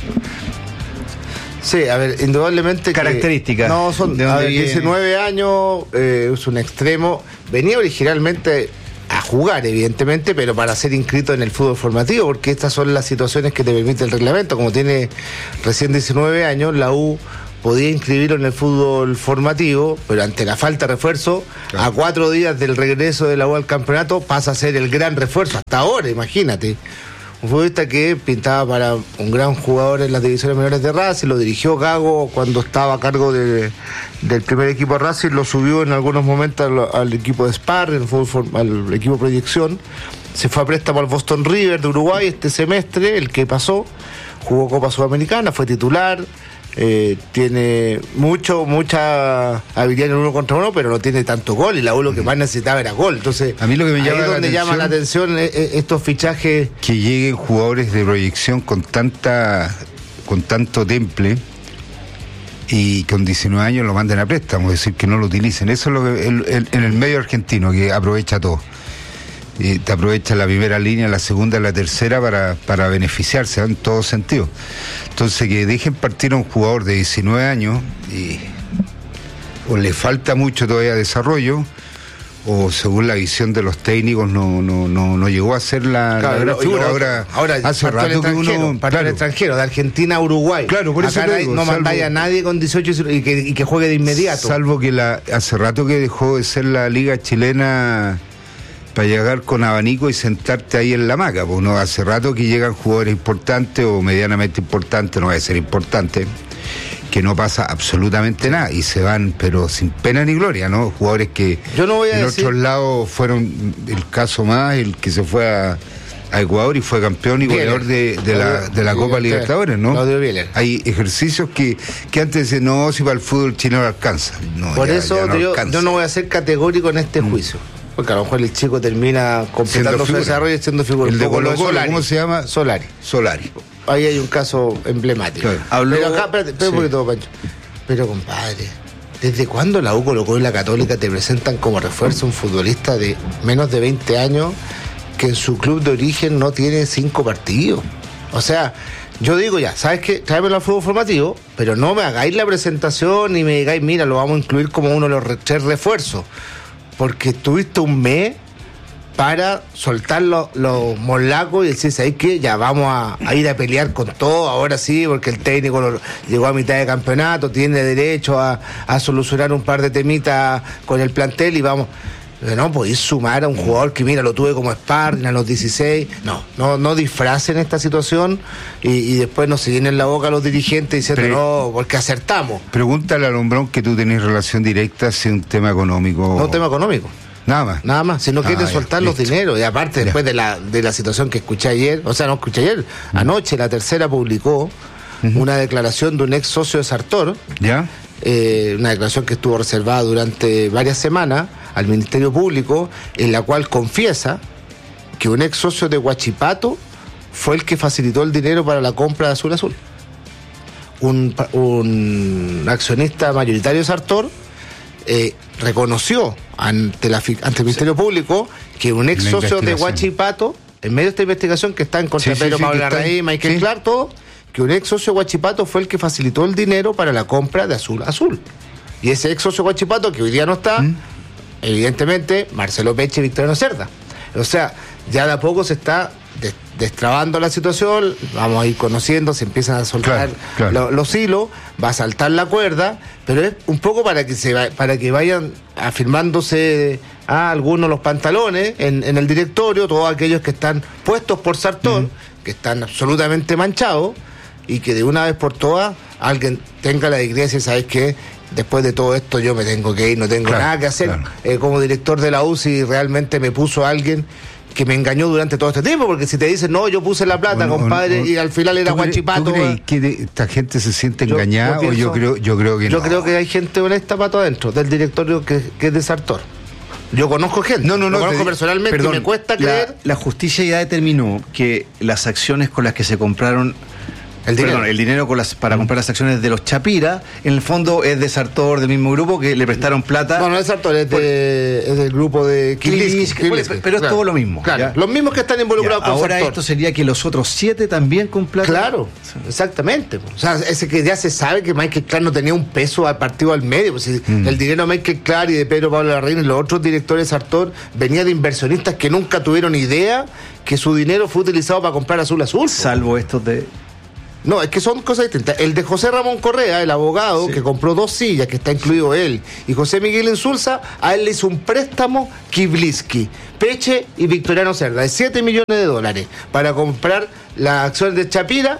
Sí, a ver, indudablemente características. Son 19 años, es un extremo. Venía originalmente a jugar, evidentemente, pero para ser inscrito en el fútbol formativo, porque estas son las situaciones que te permite el reglamento. Como tiene recién 19 años, la U podía inscribirlo en el fútbol formativo, pero ante la falta de refuerzo, a 4 días del regreso de la U al campeonato, pasa a ser el gran refuerzo. Hasta ahora, imagínate. Un futbolista que pintaba para un gran jugador en las divisiones menores de Racing, lo dirigió Gago cuando estaba a cargo del primer equipo de Racing, lo subió en algunos momentos al equipo de Spar, al equipo de proyección, se fue a préstamo al Boston River de Uruguay este semestre, el que pasó, jugó Copa Sudamericana, fue titular, tiene mucha habilidad en el 1 contra 1, pero no tiene tanto gol, y la U lo que más necesitaba era gol. Entonces, a mí lo que me llama la atención estos fichajes, que lleguen jugadores de proyección con tanto temple y con 19 años lo manden a préstamo, es decir, que no lo utilicen. Eso es lo que en el medio argentino, que aprovecha todo. Te aprovecha la primera línea, la segunda, la tercera para beneficiarse en todo sentido. Entonces, que dejen partir a un jugador de 19 años o le falta mucho todavía desarrollo, o según la visión de los técnicos no llegó a ser la gran figura. Ahora hace rato que uno partió el extranjero, de Argentina a Uruguay. Claro, por eso acá no mandáis a nadie con 18 y que juegue de inmediato. Salvo que hace rato que dejó de ser la liga chilena para llegar con abanico y sentarte ahí en la hamaca, pues no, hace rato que llegan jugadores importantes o medianamente importantes, no va a ser importante, que no pasa absolutamente nada y se van, pero sin pena ni gloria, ¿no? Jugadores que yo no voy a en decir... otros lados fueron el caso más, el que se fue a Ecuador y fue campeón y goleador de la Copa Libertadores, ¿no? Hay ejercicios que antes decían, no, si para el fútbol chileno no alcanza. No, por eso yo no voy a ser categórico en este juicio. Porque a lo mejor el chico termina completando su desarrollo y siendo figura. El de Colo-Colo, ¿cómo se llama? Solari. Ahí hay un caso emblemático. Claro. Pero acá, espérate un poquito, Pancho. Pero, compadre, ¿desde cuándo la U, Colo-Colo y la Católica te presentan como refuerzo un futbolista de menos de 20 años que en su club de origen no tiene 5 partidos? O sea, yo digo ya, ¿sabes qué? Tráemelo al fútbol formativo, pero no me hagáis la presentación y me digáis, mira, lo vamos a incluir como uno de los 3 refuerzos. Porque tuviste un mes para soltar los molacos y decir, ¿sabes qué? Ya vamos a ir a pelear con todo, ahora sí, porque el técnico llegó a mitad de campeonato, tiene derecho a solucionar un par de temitas con el plantel y vamos... No podéis sumar a un jugador que, mira, lo tuve como sparring a los 16. No disfracen esta situación y después no se llenen la boca a los dirigentes diciendo no, porque acertamos. Pregúntale a Lombrón que tú tenés relación directa si es un tema económico. No, un tema económico. Nada más. Si no quieren soltar los dineros. Y aparte, después de la situación que escuché ayer, anoche La Tercera publicó una declaración de un ex socio de Sartor. ¿Ya? Una declaración que estuvo reservada durante varias semanas al Ministerio Público, en la cual confiesa que un ex socio de Huachipato fue el que facilitó el dinero para la compra de Azul Azul. Un accionista mayoritario de Sartor reconoció ante el Ministerio Público que un ex socio de Huachipato, en medio de esta investigación que está en contra de Pedro Pablo Larraín, Michael Clark, todo, que un ex socio de Huachipato fue el que facilitó el dinero para la compra de Azul Azul. Y ese ex socio de Huachipato, que hoy día no está, evidentemente, Marcelo Peche y Victoriano Cerda. O sea, ya de a poco se está destrabando la situación, vamos a ir conociendo, se empiezan a soltar los hilos, va a saltar la cuerda, pero es un poco para que vayan afirmándose a algunos los pantalones en el directorio, todos aquellos que están puestos por Sartor, que están absolutamente manchados, y que de una vez por todas alguien tenga la dignidad de decir, ¿sabes qué? Después de todo esto yo me tengo que ir, no tengo nada que hacer como director de la U si realmente me puso alguien que me engañó durante todo este tiempo, porque si te dicen, no, yo puse la plata, compadre, y al final era Huachipato. ¿Tú crees que esta gente se siente engañada? Yo creo que no. Yo creo que hay gente honesta para todo adentro, del directorio que es de Sartor. Yo conozco gente, conozco personalmente, y me cuesta creer. La justicia ya determinó que las acciones con las que se compraron El dinero. Perdón, el dinero para comprar las acciones de los Chapira, en el fondo es de Sartor, del mismo grupo, que le prestaron plata. No es Sartor, es del grupo de Kiblisky. Pero es todo lo mismo. Claro, los mismos que están involucrados con ahora Sartor. Esto sería que los otros 7 también con plata. Claro, exactamente. O sea, ese que ya se sabe que Michael Clark no tenía un peso al partido al medio. Pues, el dinero de Michael Clark y de Pedro Pablo Larraín y los otros directores de Sartor venía de inversionistas que nunca tuvieron idea que su dinero fue utilizado para comprar Azul. Salvo estos de... No, es que son cosas distintas. El de José Ramón Correa, el abogado, que compró 2 sillas, que está incluido él, y José Miguel Insulza, a él le hizo un préstamo Kiblisky, Peche y Victoriano Cerda, de $7 millones para comprar las acciones de Chapira.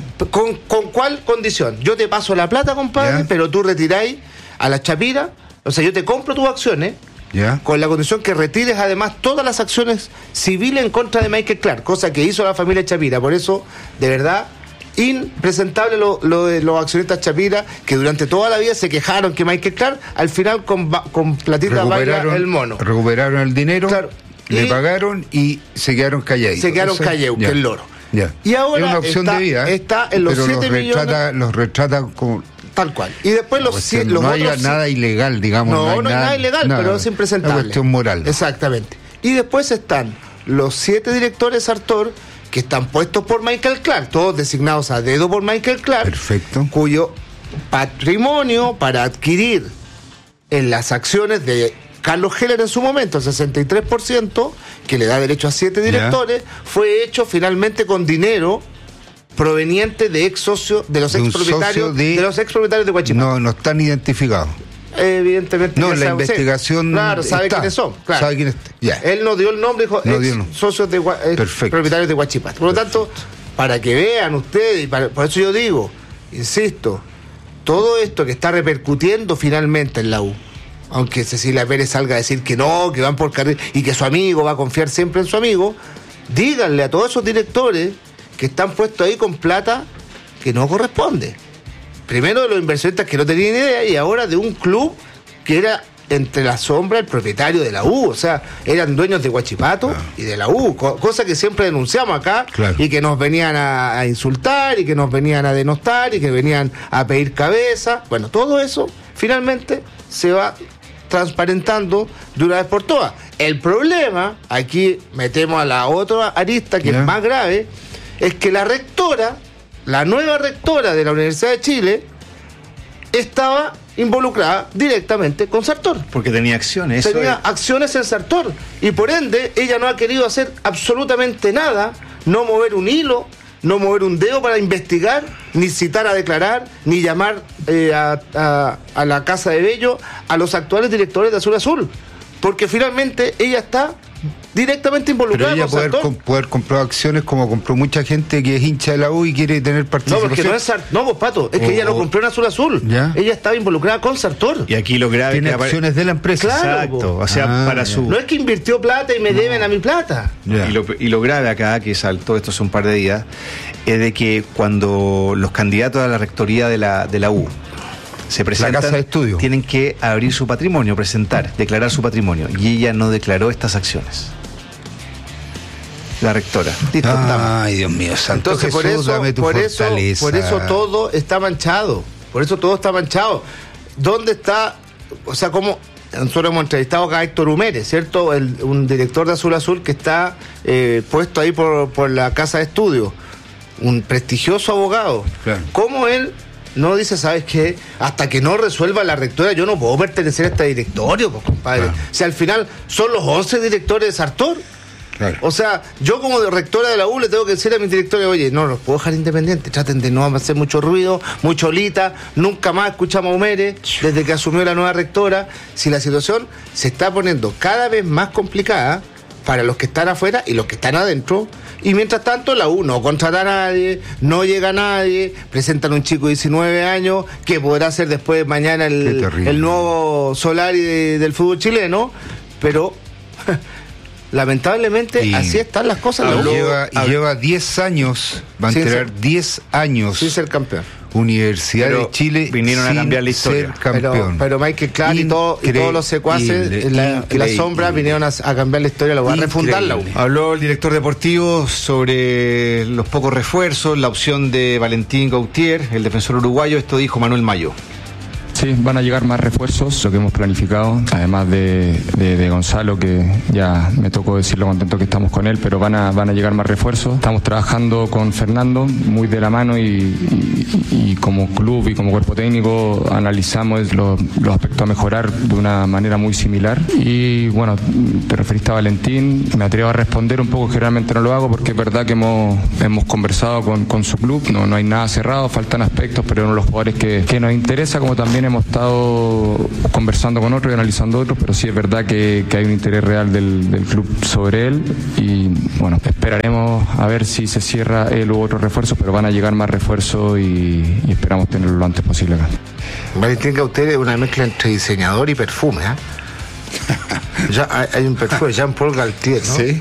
¿Con cuál condición? Yo te paso la plata, compadre, pero tú retiráis a la Chapira, o sea, yo te compro tus acciones, con la condición que retires además todas las acciones civiles en contra de Michael Clark, cosa que hizo la familia Chapira. Por eso, de verdad, impresentable lo de los accionistas Chapira, que durante toda la vida se quejaron que Michael Clark al final con platita baila el mono. Recuperaron el dinero, le pagaron y se quedaron callados. Se quedados callados, que el loro. Y ahora es una opción de vida, está en los 7 millones. Los retrata como tal cual. Y después los no hay nada ilegal, digamos. No hay nada ilegal, pero es impresentable. Una cuestión moral. Exactamente. Y después están los 7 directores de Sartor, que están puestos por Michael Clark, todos designados a dedo por Michael Clark. Perfecto. Cuyo patrimonio para adquirir en las acciones de Carlos Heller en su momento, el 63%, que le da derecho a 7 directores, fue hecho finalmente con dinero proveniente de ex socios, de los ex propietarios de Huachipato. No están identificados. Evidentemente no, la investigación claro, sabe quiénes son, claro. Sabe quiénes, él no dio el nombre, dijo socios de propietarios de Huachipato. Por lo tanto, para que vean ustedes, por eso yo digo, insisto, todo esto que está repercutiendo finalmente en la U, aunque Cecilia Pérez salga a decir que no, que van por carril y que su amigo va a confiar siempre en su amigo, díganle a todos esos directores que están puestos ahí con plata que no corresponde. Primero de los inversionistas que no tenían idea, y ahora de un club que era entre la sombra el propietario de la U, o sea, eran dueños de Huachipato y de la U, cosa que siempre denunciamos acá, y que nos venían a insultar y que nos venían a denostar y que venían a pedir cabeza. Bueno, todo eso finalmente se va transparentando de una vez por todas. El problema, aquí metemos a la otra arista que es más grave, es que la rectora, la nueva rectora de la Universidad de Chile, estaba involucrada directamente con Sartor. Porque tenía acciones. Tenía acciones en Sartor. Y por ende, ella no ha querido hacer absolutamente nada, no mover un hilo, no mover un dedo para investigar, ni citar a declarar, ni llamar a la Casa de Bello a los actuales directores de Azul Azul. Porque finalmente ella está directamente involucrada. Pero ella poder comprar acciones como compró mucha gente que es hincha de la U y quiere tener participación. No, porque pues Pato, es que ella no compró en Azul Azul. Ella estaba involucrada con Sartor. Y aquí lo grave tiene acciones de la empresa. Claro, exacto. O sea, para su... No es que invirtió plata y me deben a mi plata. Y lo grave acá, que saltó esto hace un par de días, es de que cuando los candidatos a la rectoría de la U se presentan, la casa de estudio, tienen que abrir su patrimonio, declarar su patrimonio, y ella no declaró estas acciones. La rectora. Ay, Dios mío, santo Entonces, Jesús, dame tu fortaleza. Por eso todo está manchado. ¿Dónde está? O sea, como nosotros hemos entrevistado acá a Héctor Humérez, ¿cierto? Un director de Azul Azul que está puesto ahí por la casa de estudio. Un prestigioso abogado. Claro. ¿Cómo él no dice, sabes qué? Hasta que no resuelva la rectora, yo no puedo pertenecer a este directorio, pues, compadre? Claro. Si al final son los 11 directores de Sartor. Claro. O sea, yo como rectora de la U le tengo que decir a mis directores, oye, no los puedo dejar independientes, traten de no hacer mucho ruido, mucho olita, nunca más escuchamos a Humérez desde que asumió la nueva rectora. Si la situación se está poniendo cada vez más complicada para los que están afuera y los que están adentro, y mientras tanto la U no contrata a nadie, no llega a nadie, presentan un chico de 19 años que podrá ser después mañana el nuevo Solari del fútbol chileno, pero lamentablemente así están las cosas. Lleva 10 años, va a entregar 10 años sin ser campeón. Universidad de Chile vinieron a cambiar la historia. Ser campeón. Pero Michael Clark y todos los secuaces y la sombra vinieron a cambiar la historia, la voy a refundar la U. Habló el director deportivo sobre los pocos refuerzos, la opción de Valentín Gautier, el defensor uruguayo. Esto dijo Manuel Mayo. Sí, van a llegar más refuerzos, lo que hemos planificado, además de Gonzalo, que ya me tocó decirlo contento que estamos con él, pero van a llegar más refuerzos. Estamos trabajando con Fernando muy de la mano y como club y como cuerpo técnico analizamos los aspectos a mejorar de una manera muy similar. Y bueno, te referiste a Valentín, me atrevo a responder un poco, generalmente no lo hago porque es verdad que hemos conversado con su club, no hay nada cerrado, faltan aspectos, pero uno de los jugadores que nos interesa, como también hemos estado conversando con otros y analizando otros, pero sí es verdad que hay un interés real del club sobre él y bueno, esperaremos a ver si se cierra él u otro refuerzo, pero van a llegar más refuerzos y esperamos tenerlo lo antes posible acá. Valentín Gautier es una mezcla entre diseñador y perfume, Ya hay un perfume, Jean-Paul Gaultier, ¿no? Sí.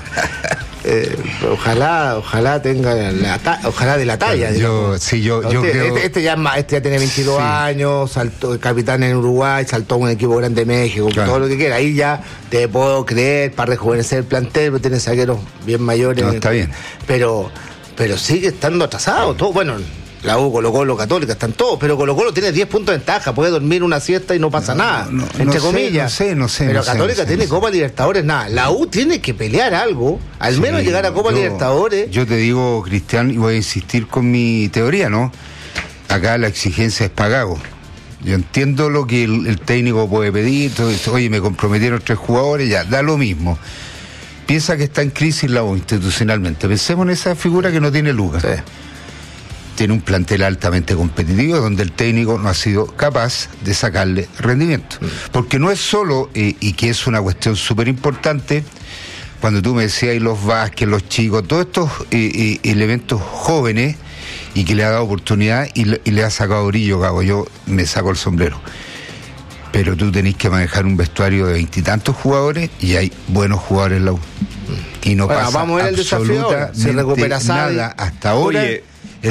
Ojalá tenga ojalá de la talla. Yo creo. Este ya tiene 22 años, saltó capitán en Uruguay, saltó a un equipo grande de México, todo lo que quiera. Ahí ya te puedo creer para rejuvenecer el plantel, pero tiene zagueros bien mayores. No, está bien. Pero sigue estando atrasado. Todo, bueno, la U, Colo-Colo, Católica, están todos, pero Colo-Colo tiene 10 puntos de ventaja, puede dormir una siesta y no pasa nada, entre comillas. No sé. Pero Católica tiene Copa Libertadores, nada. La U tiene que pelear algo, al menos llegar a Copa Libertadores. Yo te digo, Cristian, y voy a insistir con mi teoría, ¿no? Acá la exigencia es pagago. Yo entiendo lo que el técnico puede pedir, todo esto, oye, me comprometieron 3 jugadores, ya, da lo mismo. Piensa que está en crisis la U institucionalmente. Pensemos en esa figura que no tiene lucas. Sí. Tiene un plantel altamente competitivo donde el técnico no ha sido capaz de sacarle rendimiento. Porque no es solo, y que es una cuestión súper importante, cuando tú me decías, y los Vázquez, los chicos, todos estos elementos jóvenes, y que le ha dado oportunidad y le ha sacado brillo, Cabo, yo me saco el sombrero. Pero tú tenés que manejar un vestuario de 20 y tantos jugadores, y hay buenos jugadores en la U. Y no pasa vamos a ver el desafío, se recupera nada hasta ahora. Oye,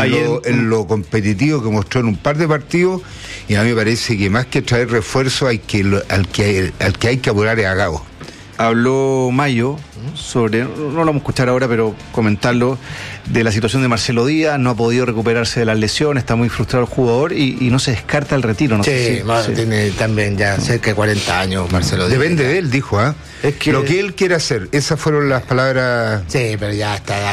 en lo competitivo que mostró en un par de partidos, y a mí me parece que más que traer refuerzo al que hay que apurar es a Gago. Habló Mayo sobre, no lo vamos a escuchar ahora, pero comentarlo, de la situación de Marcelo Díaz. No ha podido recuperarse de las lesiones, está muy frustrado el jugador y no se descarta el retiro. No sé si tiene también ya cerca de 40 años Marcelo Díaz. Depende de él, dijo, Es que lo que él quiere hacer, esas fueron las palabras. Sí, pero ya está.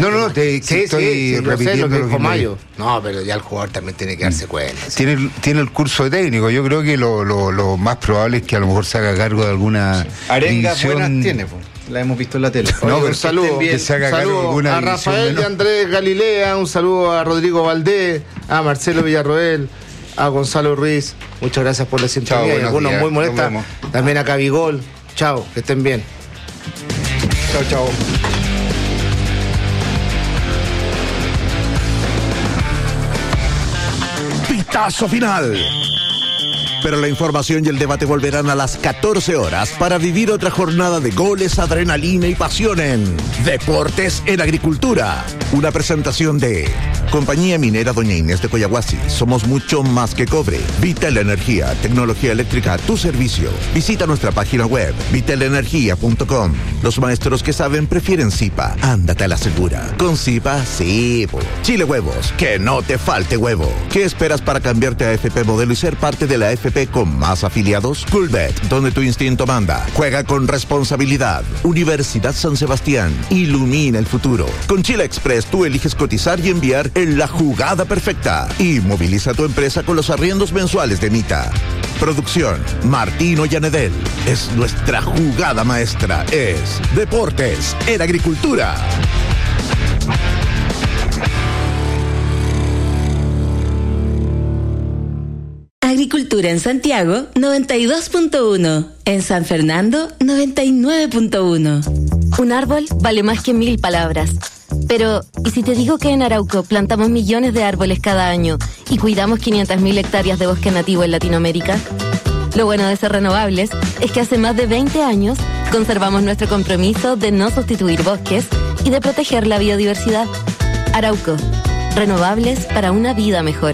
Estoy repitiendo lo que dijo Mayo. No, pero ya el jugador también tiene que darse cuenta. Tiene el curso de técnico. Yo creo que lo más probable es que a lo mejor se haga cargo de alguna arengas buenas tiene, pues. La hemos visto en la tele. No, pero un saludo, que se haga cargo de alguna a Rafael y Andrés Galilea, un saludo a Rodrigo Valdés, a Marcelo Villarroel, a Gonzalo Ruiz. Muchas gracias por la sintonía. Y algunos muy molestas. También a Cabigol. Chao, que estén bien. Chao. Pitazo final. Pero la información y el debate volverán a las 14 horas para vivir otra jornada de goles, adrenalina y pasión en Deportes en Agricultura. Una presentación de Compañía Minera Doña Inés de Coyahuasi. Somos mucho más que cobre. Vitel Energía, tecnología eléctrica a tu servicio. Visita nuestra página web, vitelenergia.com. Los maestros que saben prefieren Zipa. Ándate a la segura. Con Zipa, sí. Chile Huevos, que no te falte huevo. ¿Qué esperas para cambiarte a FP Modelo y ser parte de la FP con más afiliados? Coolbet, donde tu instinto manda. Juega con responsabilidad. Universidad San Sebastián, ilumina el futuro. Con Chile Express tú eliges cotizar y enviar en la jugada perfecta. Y moviliza tu empresa con los arriendos mensuales de Mita. Producción Martino Yanedel. Es nuestra jugada maestra. Es Deportes en Agricultura. Agricultura en Santiago, 92.1. En San Fernando, 99.1. Un árbol vale más que 1000 palabras. Pero, ¿y si te digo que en Arauco plantamos millones de árboles cada año y cuidamos 500.000 hectáreas de bosque nativo en Latinoamérica? Lo bueno de ser renovables es que hace más de 20 años Conservamos nuestro compromiso de no sustituir bosques y de proteger la biodiversidad. Arauco, renovables para una vida mejor.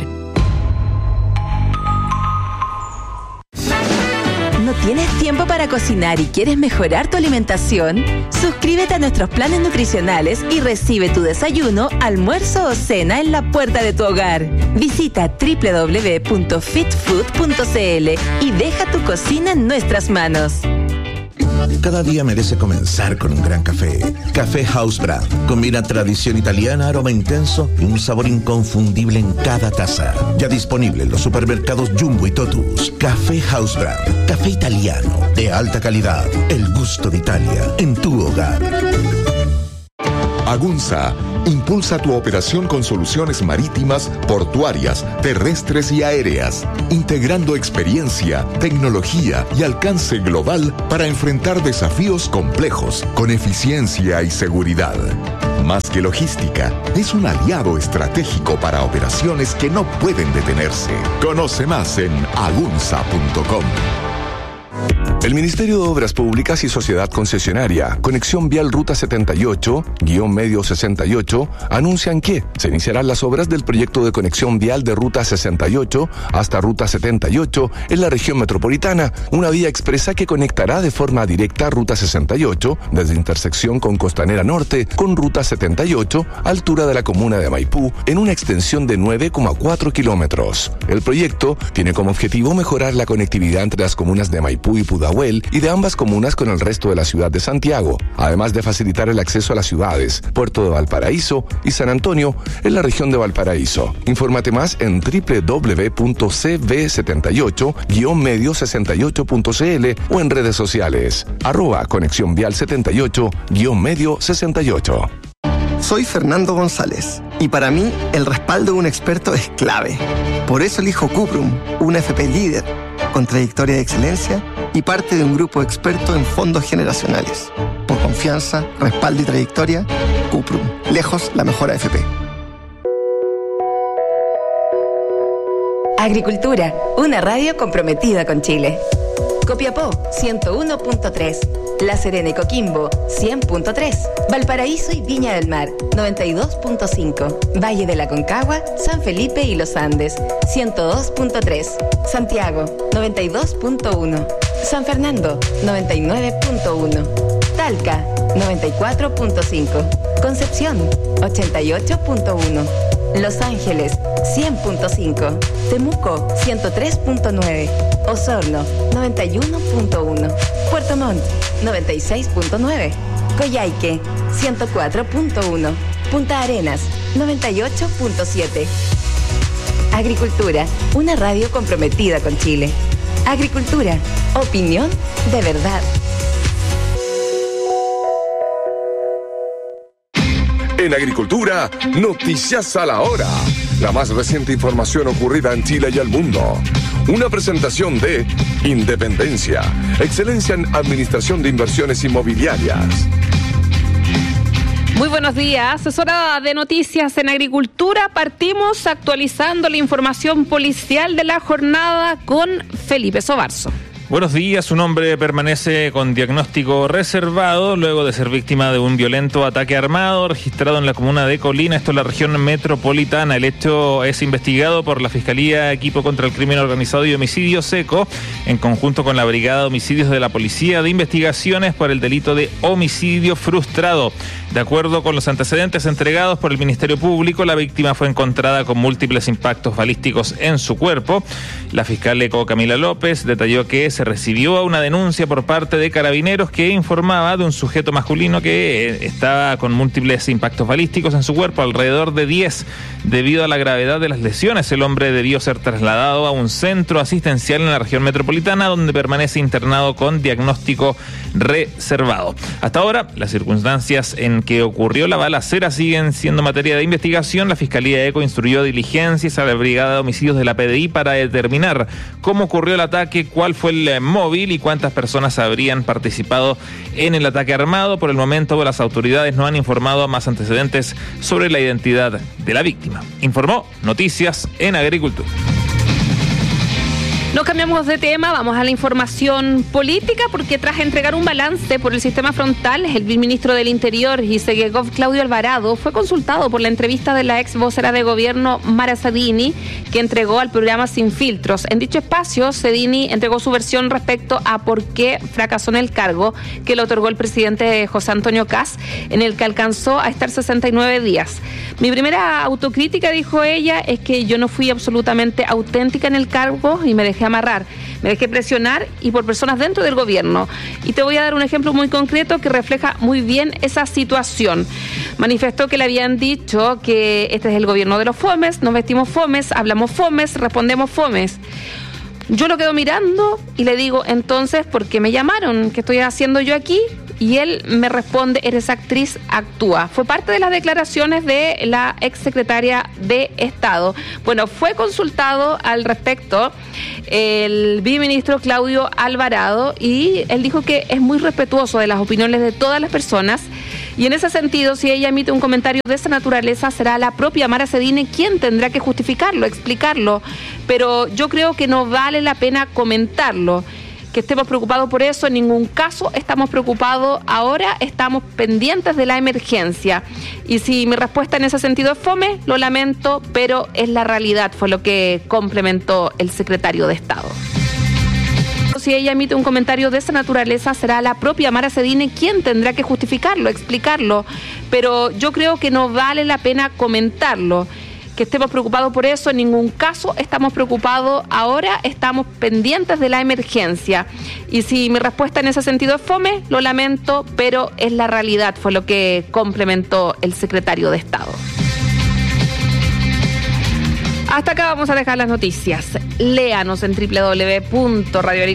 ¿No tienes tiempo para cocinar y quieres mejorar tu alimentación? Suscríbete a nuestros planes nutricionales y recibe tu desayuno, almuerzo o cena en la puerta de tu hogar. Visita www.fitfood.cl y deja tu cocina en nuestras manos. Cada día merece comenzar con un gran café. Café House Brand. Combina tradición italiana, aroma intenso y un sabor inconfundible en cada taza. Ya disponible en los supermercados Jumbo y Totus. Café House Brand. Café italiano de alta calidad. El gusto de Italia en tu hogar. Agunza impulsa tu operación con soluciones marítimas, portuarias, terrestres y aéreas, integrando experiencia, tecnología y alcance global para enfrentar desafíos complejos con eficiencia y seguridad. Más que logística, es un aliado estratégico para operaciones que no pueden detenerse. Conoce más en agunza.com. El Ministerio de Obras Públicas y Sociedad Concesionaria, Conexión Vial Ruta 78-Medio 68, anuncian que se iniciarán las obras del proyecto de conexión vial de Ruta 68 hasta Ruta 78 en la región metropolitana, una vía expresa que conectará de forma directa Ruta 68 desde intersección con Costanera Norte con Ruta 78, altura de la comuna de Maipú, en una extensión de 9,4 kilómetros. El proyecto tiene como objetivo mejorar la conectividad entre las comunas de Maipú y Pudahuel y de ambas comunas con el resto de la ciudad de Santiago, además de facilitar el acceso a las ciudades Puerto de Valparaíso y San Antonio en la región de Valparaíso. Infórmate más en www.cv78-medio68.cl o en redes sociales @Conexión Vial 78-Medio 68. Soy Fernando González y para mí el respaldo de un experto es clave. Por eso elijo Cuprum, una FP líder con trayectoria de excelencia y parte de un grupo experto en fondos generacionales. Por confianza, respaldo y trayectoria, Cuprum, lejos la mejor AFP. Agricultura, una radio comprometida con Chile. Copiapó, 101.3. La Serena y Coquimbo, 100.3. Valparaíso y Viña del Mar, 92.5. Valle de la Concagua, San Felipe y Los Andes, 102.3. Santiago, 92.1. San Fernando, 99.1. Talca, 94.5. Concepción, 88.1. Los Ángeles, 100.5. Temuco, 103.9. Osorno, 91.1. Puerto Montt, 96.9. Coyhaique, 104.1. Punta Arenas, 98.7. Agricultura, una radio comprometida con Chile. Agricultura, opinión de verdad. En Agricultura, noticias a la hora. La más reciente información ocurrida en Chile y el mundo. Una presentación de Independencia, excelencia en administración de inversiones inmobiliarias. Muy buenos días, es hora de noticias en Agricultura. Partimos actualizando la información policial de la jornada con Felipe Sobarzo. Buenos días, un hombre permanece con diagnóstico reservado luego de ser víctima de un violento ataque armado registrado en la comuna de Colina, esto en la región metropolitana. El hecho es investigado por la Fiscalía Equipo contra el Crimen Organizado y Homicidio SECO, en conjunto con la Brigada de Homicidios de la Policía de Investigaciones por el delito de homicidio frustrado. De acuerdo con los antecedentes entregados por el Ministerio Público, la víctima fue encontrada con múltiples impactos balísticos en su cuerpo. La fiscal ECO Camila López detalló que se recibió una denuncia por parte de Carabineros que informaba de un sujeto masculino que estaba con múltiples impactos balísticos en su cuerpo, alrededor de 10. Debido a la gravedad de las lesiones, el hombre debió ser trasladado a un centro asistencial en la región metropolitana, donde permanece internado con diagnóstico reservado. Hasta ahora, las circunstancias en que ocurrió la balacera siguen siendo materia de investigación. La Fiscalía ECO instruyó diligencias a la Brigada de Homicidios de la PDI para determinar cómo ocurrió el ataque, cuál fue el móvil y cuántas personas habrían participado en el ataque armado. Por el momento, las autoridades no han informado más antecedentes sobre la identidad de la víctima. Informó Noticias en Agricultura. Nos cambiamos de tema, vamos a la información política, porque tras entregar un balance por el sistema frontal, el ministro del Interior y Segegov, Claudio Alvarado, fue consultado por la entrevista de la ex vocera de gobierno, Mara Cedini, que entregó al programa Sin Filtros. En dicho espacio, Cedini entregó su versión respecto a por qué fracasó en el cargo que le otorgó el presidente José Antonio Kast, en el que alcanzó a estar 69 días. Mi primera autocrítica, dijo ella, es que yo no fui absolutamente auténtica en el cargo y me dejé amarrar, me dejé presionar y por personas dentro del gobierno. Y te voy a dar un ejemplo muy concreto que refleja muy bien esa situación. Manifestó que le habían dicho que este es el gobierno de los fomes, nos vestimos fomes, hablamos fomes, respondemos fomes. Yo lo quedo mirando y le digo, entonces, ¿por qué me llamaron? ¿Qué estoy haciendo yo aquí? Y él me responde, eres actriz, actúa. Fue parte de las declaraciones de la exsecretaria de Estado. Bueno, fue consultado al respecto el viceministro Claudio Alvarado y él dijo que es muy respetuoso de las opiniones de todas las personas y en ese sentido, si ella emite un comentario de esa naturaleza, será la propia Mara Cedini quien tendrá que justificarlo, explicarlo, pero yo creo que no vale la pena comentarlo. Que estemos preocupados por eso, en ningún caso estamos preocupados, ahora estamos pendientes de la emergencia. Y si mi respuesta en ese sentido es fome, lo lamento, pero es la realidad, fue lo que complementó el secretario de Estado. Si ella emite un comentario de esa naturaleza, será la propia Mara Cedini quien tendrá que justificarlo, explicarlo, pero yo creo que no vale la pena comentarlo. Que estemos preocupados por eso, en ningún caso estamos preocupados, ahora estamos pendientes de la emergencia. Y si mi respuesta en ese sentido es fome, lo lamento, pero es la realidad, fue lo que complementó el secretario de Estado. Hasta acá vamos a dejar las noticias. Léanos en www.radio